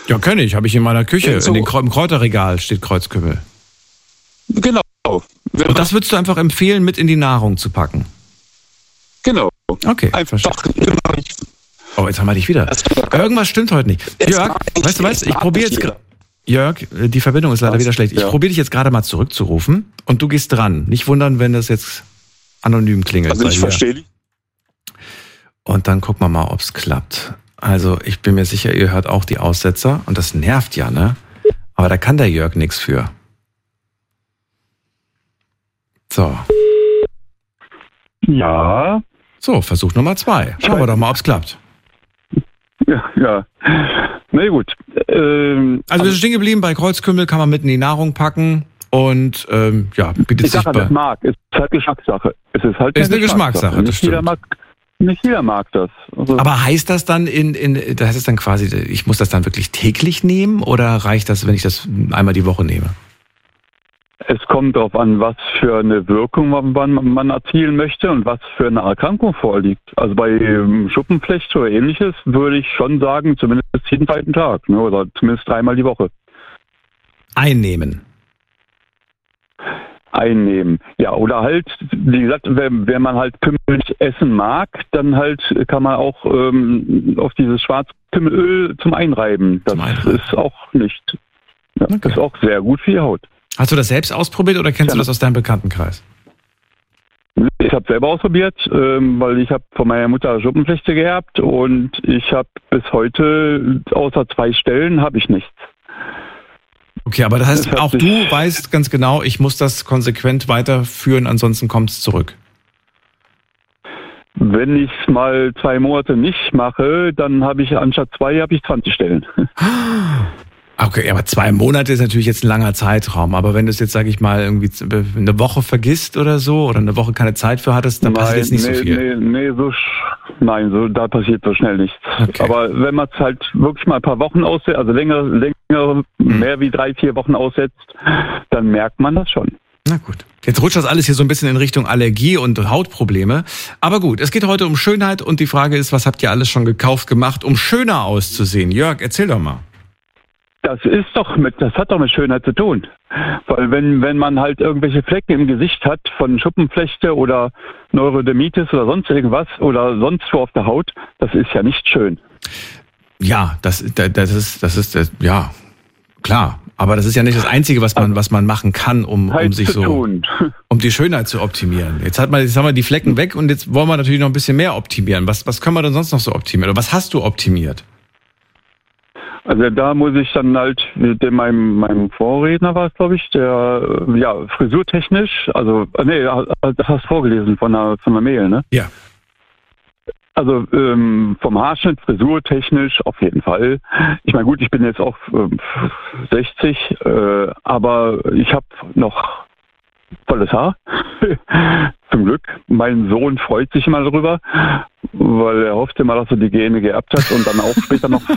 Ja, kenne ich. Habe ich in meiner Küche. Ja, so. In den, Im Kräuterregal steht Kreuzkümmel. Genau. Wenn Und das würdest du einfach empfehlen, mit in die Nahrung zu packen? Genau. Okay, einfach. Oh, jetzt haben wir dich wieder. Irgendwas stimmt heute nicht. Jörg, weißt du was? Ich probiere jetzt... Jörg, die Verbindung ist leider was? wieder schlecht. Ich ja. probiere dich jetzt gerade mal zurückzurufen und du gehst dran. Nicht wundern, wenn das jetzt anonym klingelt. Also ich verstehe dich. Und dann gucken wir mal, ob es klappt. Also ich bin mir sicher, ihr hört auch die Aussetzer und das nervt ja, ne? Aber da kann der Jörg nichts für. So. Ja. So, Versuch Nummer zwei. Schauen wir doch mal, ob es klappt. Ja, ja. Na gut. Ähm, also wir sind stehen geblieben, bei Kreuzkümmel kann man mit in die Nahrung packen und ähm, ja, bietet ich sich sage, bei... das mag. Es ist halt Geschmackssache. Es ist halt ist eine Geschmackssache, Geschmackssache das nicht jeder mag, nicht jeder mag das. Also aber heißt das dann in, in, das heißt es dann quasi, ich muss das dann wirklich täglich nehmen oder reicht das, wenn ich das einmal die Woche nehme? Es kommt darauf an, was für eine Wirkung man, man erzielen möchte und was für eine Erkrankung vorliegt. Also bei ähm, Schuppenflechte oder ähnliches würde ich schon sagen, zumindest jeden zweiten Tag, ne, oder zumindest dreimal die Woche. Einnehmen. Einnehmen. Ja, oder halt, wie gesagt, wenn, wenn man halt Kümmel essen mag, dann halt kann man auch ähm, auf dieses Schwarzkümmelöl zum Einreiben. Das zum Einreiben. ist auch nicht. Ja, okay. Das ist auch sehr gut für die Haut. Hast du das selbst ausprobiert oder kennst ja. du das aus deinem Bekanntenkreis? Ich habe selber ausprobiert, ähm, weil ich habe von meiner Mutter Schuppenflechte geerbt und ich habe bis heute außer zwei Stellen habe ich nichts. Okay, aber das heißt, das auch du weißt ganz genau, ich muss das konsequent weiterführen, ansonsten kommt es zurück. Wenn ich es mal zwei Monate nicht mache, dann habe ich anstatt zwei habe ich zwanzig Stellen. Okay, aber zwei Monate ist natürlich jetzt ein langer Zeitraum. Aber wenn du es jetzt, sage ich mal, irgendwie eine Woche vergisst oder so oder eine Woche keine Zeit für hattest, dann nein, passiert jetzt nicht nee, so viel. Nee, nee, so nein, so da passiert so schnell nichts. Okay. Aber wenn man es halt wirklich mal ein paar Wochen aussetzt, also länger, länger, hm. mehr wie drei, vier Wochen aussetzt, dann merkt man das schon. Na gut. Jetzt rutscht das alles hier so ein bisschen in Richtung Allergie und Hautprobleme. Aber gut, es geht heute um Schönheit und die Frage ist, was habt ihr alles schon gekauft, gemacht, um schöner auszusehen? Jörg, erzähl doch mal. Das ist doch mit, das hat doch mit Schönheit zu tun. Weil wenn, wenn man halt irgendwelche Flecken im Gesicht hat von Schuppenflechte oder Neurodermitis oder sonst irgendwas oder sonst wo auf der Haut, das ist ja nicht schön. Ja, das, das ist, das ist, ja, klar. Aber das ist ja nicht das Einzige, was man, was man machen kann, um, um sich so, tun. um die Schönheit zu optimieren. Jetzt hat man, jetzt haben wir die Flecken weg und jetzt wollen wir natürlich noch ein bisschen mehr optimieren. Was, was können wir denn sonst noch so optimieren? Oder was hast du optimiert? Also da muss ich dann halt mit dem, meinem, meinem Vorredner war es, glaube ich, der, ja, frisurtechnisch, also, nee, das hast du vorgelesen von der, von der Mail, ne? Ja. Also ähm, vom Haarschnitt, frisurtechnisch auf jeden Fall. Ich meine, gut, ich bin jetzt auch ähm, sechzig, äh, aber ich habe noch volles Haar. Zum Glück. Mein Sohn freut sich immer darüber, weil er hofft immer, dass er die Gene geerbt hat und dann auch später noch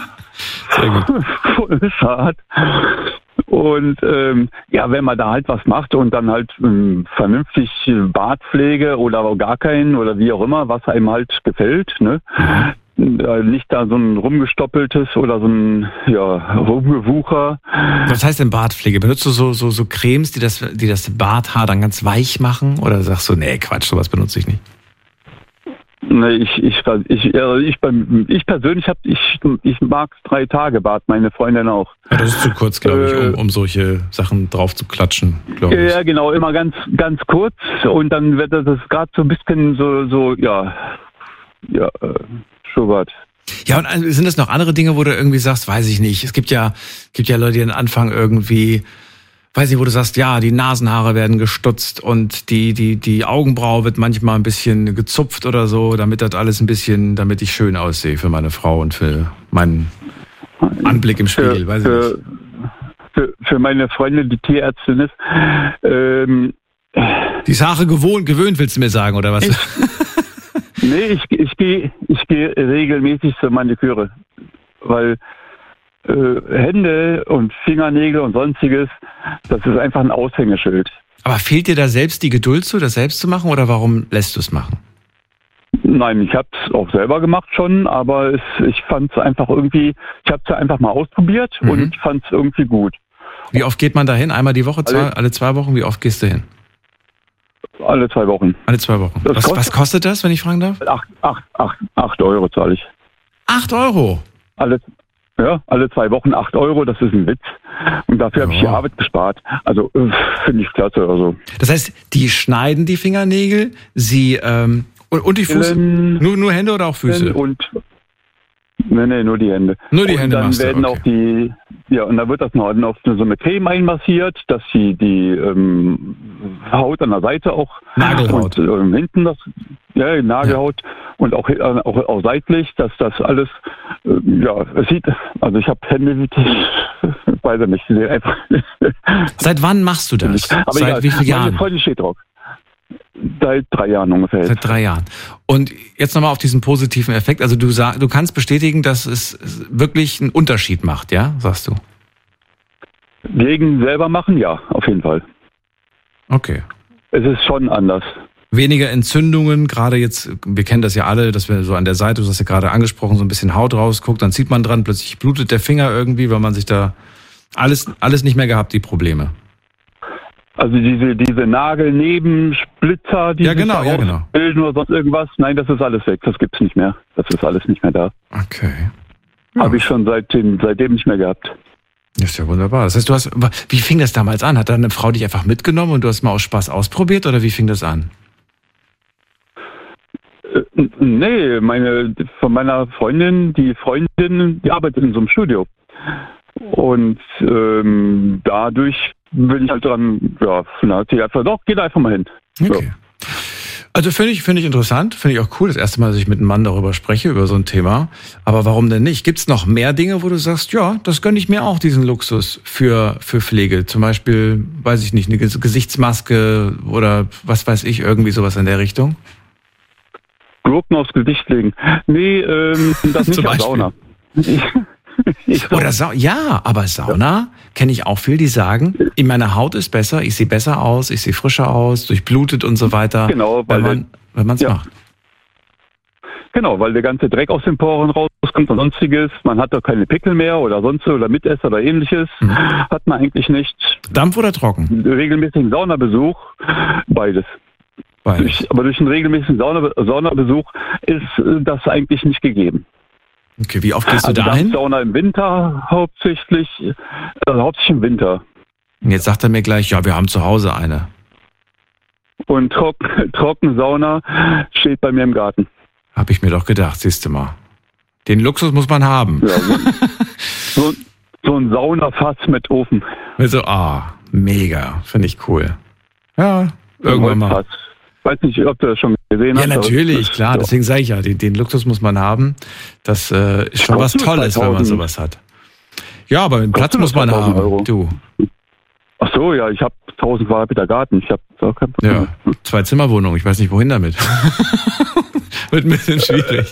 volles Haar hat. Und ähm, ja, wenn man da halt was macht und dann halt ähm, vernünftig Bartpflege oder gar keinen oder wie auch immer, was einem halt gefällt, ne? Nicht da so ein rumgestoppeltes oder so ein ja, Rumgewucher. Was heißt denn Bartpflege? Benutzt du so, so, so Cremes, die das, die das Barthaar dann ganz weich machen? Oder sagst du, nee, Quatsch, sowas benutze ich nicht? Nee, ich, ich, ich, ich, ich persönlich hab, ich, ich mag drei Tage Bart, meine Freundin auch. Ja, das ist zu kurz, glaube ich, um, um solche Sachen drauf zu klatschen, glaube ich. Ja, genau, immer ganz, ganz kurz und dann wird das gerade so ein bisschen so, so, ja, ja, äh, Schubert. Ja, und sind das noch andere Dinge, wo du irgendwie sagst, weiß ich nicht. Es gibt ja, gibt ja Leute, die am Anfang irgendwie, weiß nicht, wo du sagst, ja, die Nasenhaare werden gestutzt und die, die, die Augenbraue wird manchmal ein bisschen gezupft oder so, damit das alles ein bisschen, damit ich schön aussehe für meine Frau und für meinen Anblick im Spiegel, für, weiß ich für, nicht. Für, für meine Freundin, die Tierärztin ist, ähm, die ist Haare gewohnt, gewöhnt, willst du mir sagen, oder was? Ich, nee, ich, ich gehe ich geh regelmäßig zur Maniküre, weil äh, Hände und Fingernägel und sonstiges, das ist einfach ein Aushängeschild. Aber fehlt dir da selbst die Geduld zu, das selbst zu machen, oder warum lässt du es machen? Nein, ich habe es auch selber gemacht schon, aber es, ich fand es einfach irgendwie, ich habe es ja einfach mal ausprobiert mhm. und ich fand es irgendwie gut. Wie oft geht man da hin? Einmal die Woche, zwei, alle, alle zwei Wochen? Wie oft gehst du hin? Alle zwei Wochen. Alle zwei Wochen. Was kostet, was kostet das, wenn ich fragen darf? Acht, acht, acht, acht Euro zahle ich. Acht Euro? Alle, ja, alle zwei Wochen acht Euro, das ist ein Witz. Und dafür habe ich die Arbeit gespart. Also finde ich klasse. Also. Das heißt, die schneiden die Fingernägel, sie ähm, und, und die Füße? Nur, nur Hände oder auch Füße? Und nee, nee, nur die Hände. Nur die und Hände dann machst du, werden okay. auch die, ja, und dann wird das noch auf so eine Creme einmassiert, dass sie die ähm, Haut an der Seite auch Nagelhaut. Und ähm, hinten das, ja, die Nagelhaut ja. und auch, äh, auch auch seitlich, dass das alles, äh, ja, es sieht, also ich habe Hände, ich weiß nicht, die sehen einfach. Seit wann machst du das? Aber Seit egal, wie vielen Jahren? Meine Freundin steht drauf. Seit drei Jahren ungefähr. Seit drei Jahren. Und jetzt nochmal auf diesen positiven Effekt. Also du sag, du kannst bestätigen, dass es wirklich einen Unterschied macht, ja? Sagst du? Gegen selber machen, ja, auf jeden Fall. Okay. Es ist schon anders. Weniger Entzündungen, gerade jetzt, wir kennen das ja alle, dass wir so an der Seite, du hast ja gerade angesprochen, so ein bisschen Haut rausguckt, dann zieht man dran, plötzlich blutet der Finger irgendwie, weil man sich da alles, alles nicht mehr gehabt, die Probleme. Also diese, diese Nagelnebensplitzer, die ja, genau, sich ja, genau. bilden oder sonst irgendwas, nein, das ist alles weg, das gibt's nicht mehr. Das ist alles nicht mehr da. Okay. Ja. Habe ich schon seitdem, seitdem nicht mehr gehabt. Das ist ja wunderbar. Das heißt, du hast, wie fing das damals an? Hat da eine Frau dich einfach mitgenommen und du hast mal aus Spaß ausprobiert oder wie fing das an? Äh, nee, meine, von meiner Freundin, die Freundin, die arbeitet in so einem Studio. Und ähm, dadurch bin ich halt dran, ja, dann hat sie einfach, doch, geh da einfach mal hin. Okay. Ja. Also finde ich, finde ich interessant, finde ich auch cool, das erste Mal, dass ich mit einem Mann darüber spreche, über so ein Thema. Aber warum denn nicht? Gibt es noch mehr Dinge, wo du sagst, ja, das gönne ich mir auch, diesen Luxus für, für Pflege? Zum Beispiel, weiß ich nicht, eine Gesichtsmaske oder was weiß ich, irgendwie sowas in der Richtung? Gurken aufs Gesicht legen. Nee, ähm, das nicht als Sauna. Oder Sa- ja, aber Sauna ja. kenne ich auch viel, die sagen, in meiner Haut ist besser, ich sehe besser aus, ich sehe frischer aus, durchblutet und so weiter. Genau, weil wenn man wenn man es ja. macht. Genau, weil der ganze Dreck aus den Poren rauskommt und sonstiges. Man hat doch keine Pickel mehr oder sonst oder Mitesser oder ähnliches. Mhm. Hat man eigentlich nicht. Dampf oder trocken? Regelmäßigen Saunabesuch, beides. beides. Durch, aber durch einen regelmäßigen Sauna, Saunabesuch ist das eigentlich nicht gegeben. Okay, wie oft gehst du also da hin? Sauna im Winter hauptsächlich, also hauptsächlich im Winter. Und jetzt sagt er mir gleich, ja, wir haben zu Hause eine. Und Trocken, Trockensauna steht bei mir im Garten. Hab ich mir doch gedacht, siehst du mal. Den Luxus muss man haben. Ja, so, so, so ein Saunafass mit Ofen. Also, ah, mega, finde ich cool. Ja, irgendwann mal. Weiß nicht, ob du das schon gesehen hast. Ja, natürlich, klar. So. Deswegen sage ich ja, den, den Luxus muss man haben. Das äh, ist schon was Tolles, wenn man sowas hat. Ja, aber einen Platz muss man haben. Euro. Du. Ach so, ja, ich habe tausend Quadratmeter Garten. Ich habe auch kein Problem. Ja, zwei Zimmerwohnungen. Ich weiß nicht, wohin damit. Wird ein bisschen schwierig.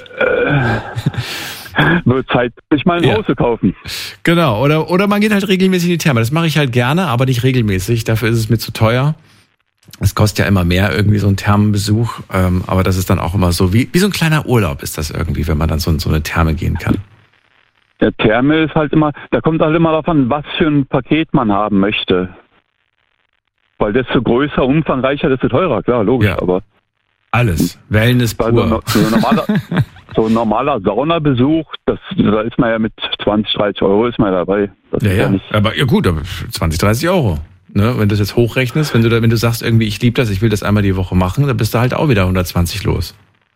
Wird Zeit, sich mal ein ja. Haus zu kaufen. Genau, oder, oder man geht halt regelmäßig in die Therme. Das mache ich halt gerne, aber nicht regelmäßig. Dafür ist es mir zu teuer. Es kostet ja immer mehr, irgendwie so ein Thermenbesuch, ähm, aber das ist dann auch immer so, wie, wie so ein kleiner Urlaub ist das irgendwie, wenn man dann so in so eine Therme gehen kann. Der Therme ist halt immer, da kommt halt immer darauf an, was für ein Paket man haben möchte. Weil desto größer, umfangreicher, desto teurer, klar, logisch, ja. aber... Alles, Wellness pur. Also, so, ein normaler, so ein normaler Saunabesuch, das, da ist man ja mit zwanzig, dreißig Euro ist man dabei. Das ja, ist ja, ja nicht aber ja gut, aber zwanzig, dreißig Euro. Ne, wenn du das jetzt hochrechnest, wenn du da, wenn du sagst, irgendwie, ich liebe das, ich will das einmal die Woche machen, dann bist du halt auch wieder hundertzwanzig los.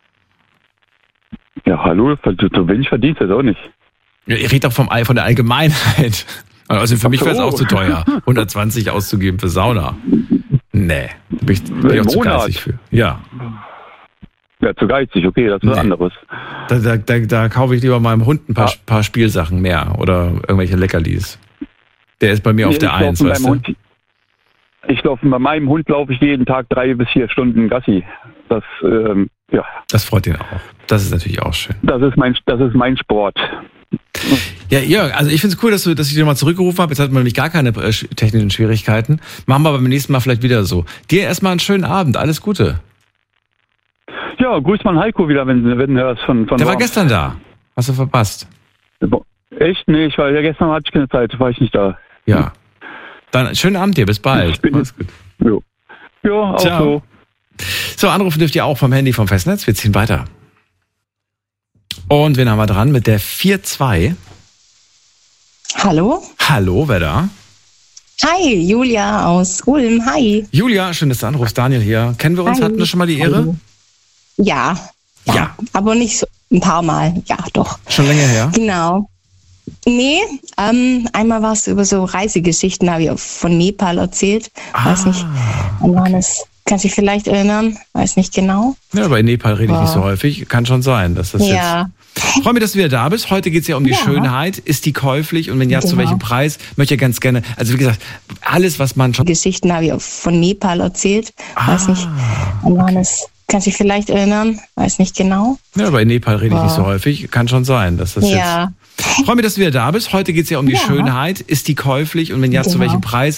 Ja, hallo, so wenig verdienst du das auch nicht. Ja, ich rede doch vom, von der Allgemeinheit. Also für Ach mich wäre es so. auch zu teuer, hundertzwanzig auszugeben für Sauna. Nee, bin ich, bin ich auch zu geizig für. Ja. Ja, zu geizig, okay, das ist was nee. anderes. Da, da, da, da kaufe ich lieber meinem Hund ein paar, ja. paar Spielsachen mehr oder irgendwelche Leckerlis. Der ist bei mir nee, auf der Eins, weißt du? Hund, ich laufe, bei meinem Hund laufe ich jeden Tag drei bis vier Stunden Gassi. Das, ähm, ja. Das freut ihn auch. Das ist natürlich auch schön. Das ist mein, das ist mein Sport. Ja, Jörg, also ich finde es cool, dass, du, dass ich dir mal zurückgerufen habe. Jetzt hat man nämlich gar keine äh, technischen Schwierigkeiten. Machen wir aber beim nächsten Mal vielleicht wieder so. Dir erstmal einen schönen Abend. Alles Gute. Ja, grüß mal Heiko wieder, wenn, wenn du hörst von, von Der war Worms. gestern da. Hast du verpasst? Echt? Nee, ich war, ja, gestern hatte ich keine Zeit, war ich nicht da. Ja. Dann schönen Abend dir, bis bald. Ich bin Mach's gut. Jo. Ja, auch Ciao. so. So, anrufen dürft ihr auch vom Handy vom Festnetz. Wir ziehen weiter. Und wen haben wir dran mit der vier zwei? Hallo? Hallo, wer da? Hi, Julia aus Ulm. Hi. Julia, schön, dass du anrufst. Daniel hier. Kennen wir uns? Hi. Hatten wir schon mal die Ehre? Ja, ja. Ja. Aber nicht so ein paar Mal. Ja, doch. Schon länger her? Genau. Nee, ähm, einmal warst du über so Reisegeschichten, habe ich von Nepal erzählt. Weiß Ah, nicht, wann war das? Kannst du dich vielleicht erinnern? Weiß nicht genau. Ja, aber in Nepal rede ich nicht so Wow. häufig. Kann schon sein, dass das Ja. jetzt... Ich freue mich, dass du wieder da bist. Heute geht es ja um die Ja. Schönheit. Ist die käuflich? Und wenn ja, zu Genau. welchem Preis? Möchte ich ganz gerne... Also wie gesagt, alles, was man schon... Geschichten habe ich von Nepal erzählt. Weiß Ah, nicht, wann war das? Kannst du dich vielleicht erinnern? Weiß nicht genau. Ja, aber in Nepal rede ich Wow. nicht so häufig. Kann schon sein, dass das Ja. jetzt... Ich freue mich, dass du wieder da bist. Heute geht es ja um die Ja. Schönheit. Ist die käuflich? Und wenn ja, zu Genau. welchem Preis?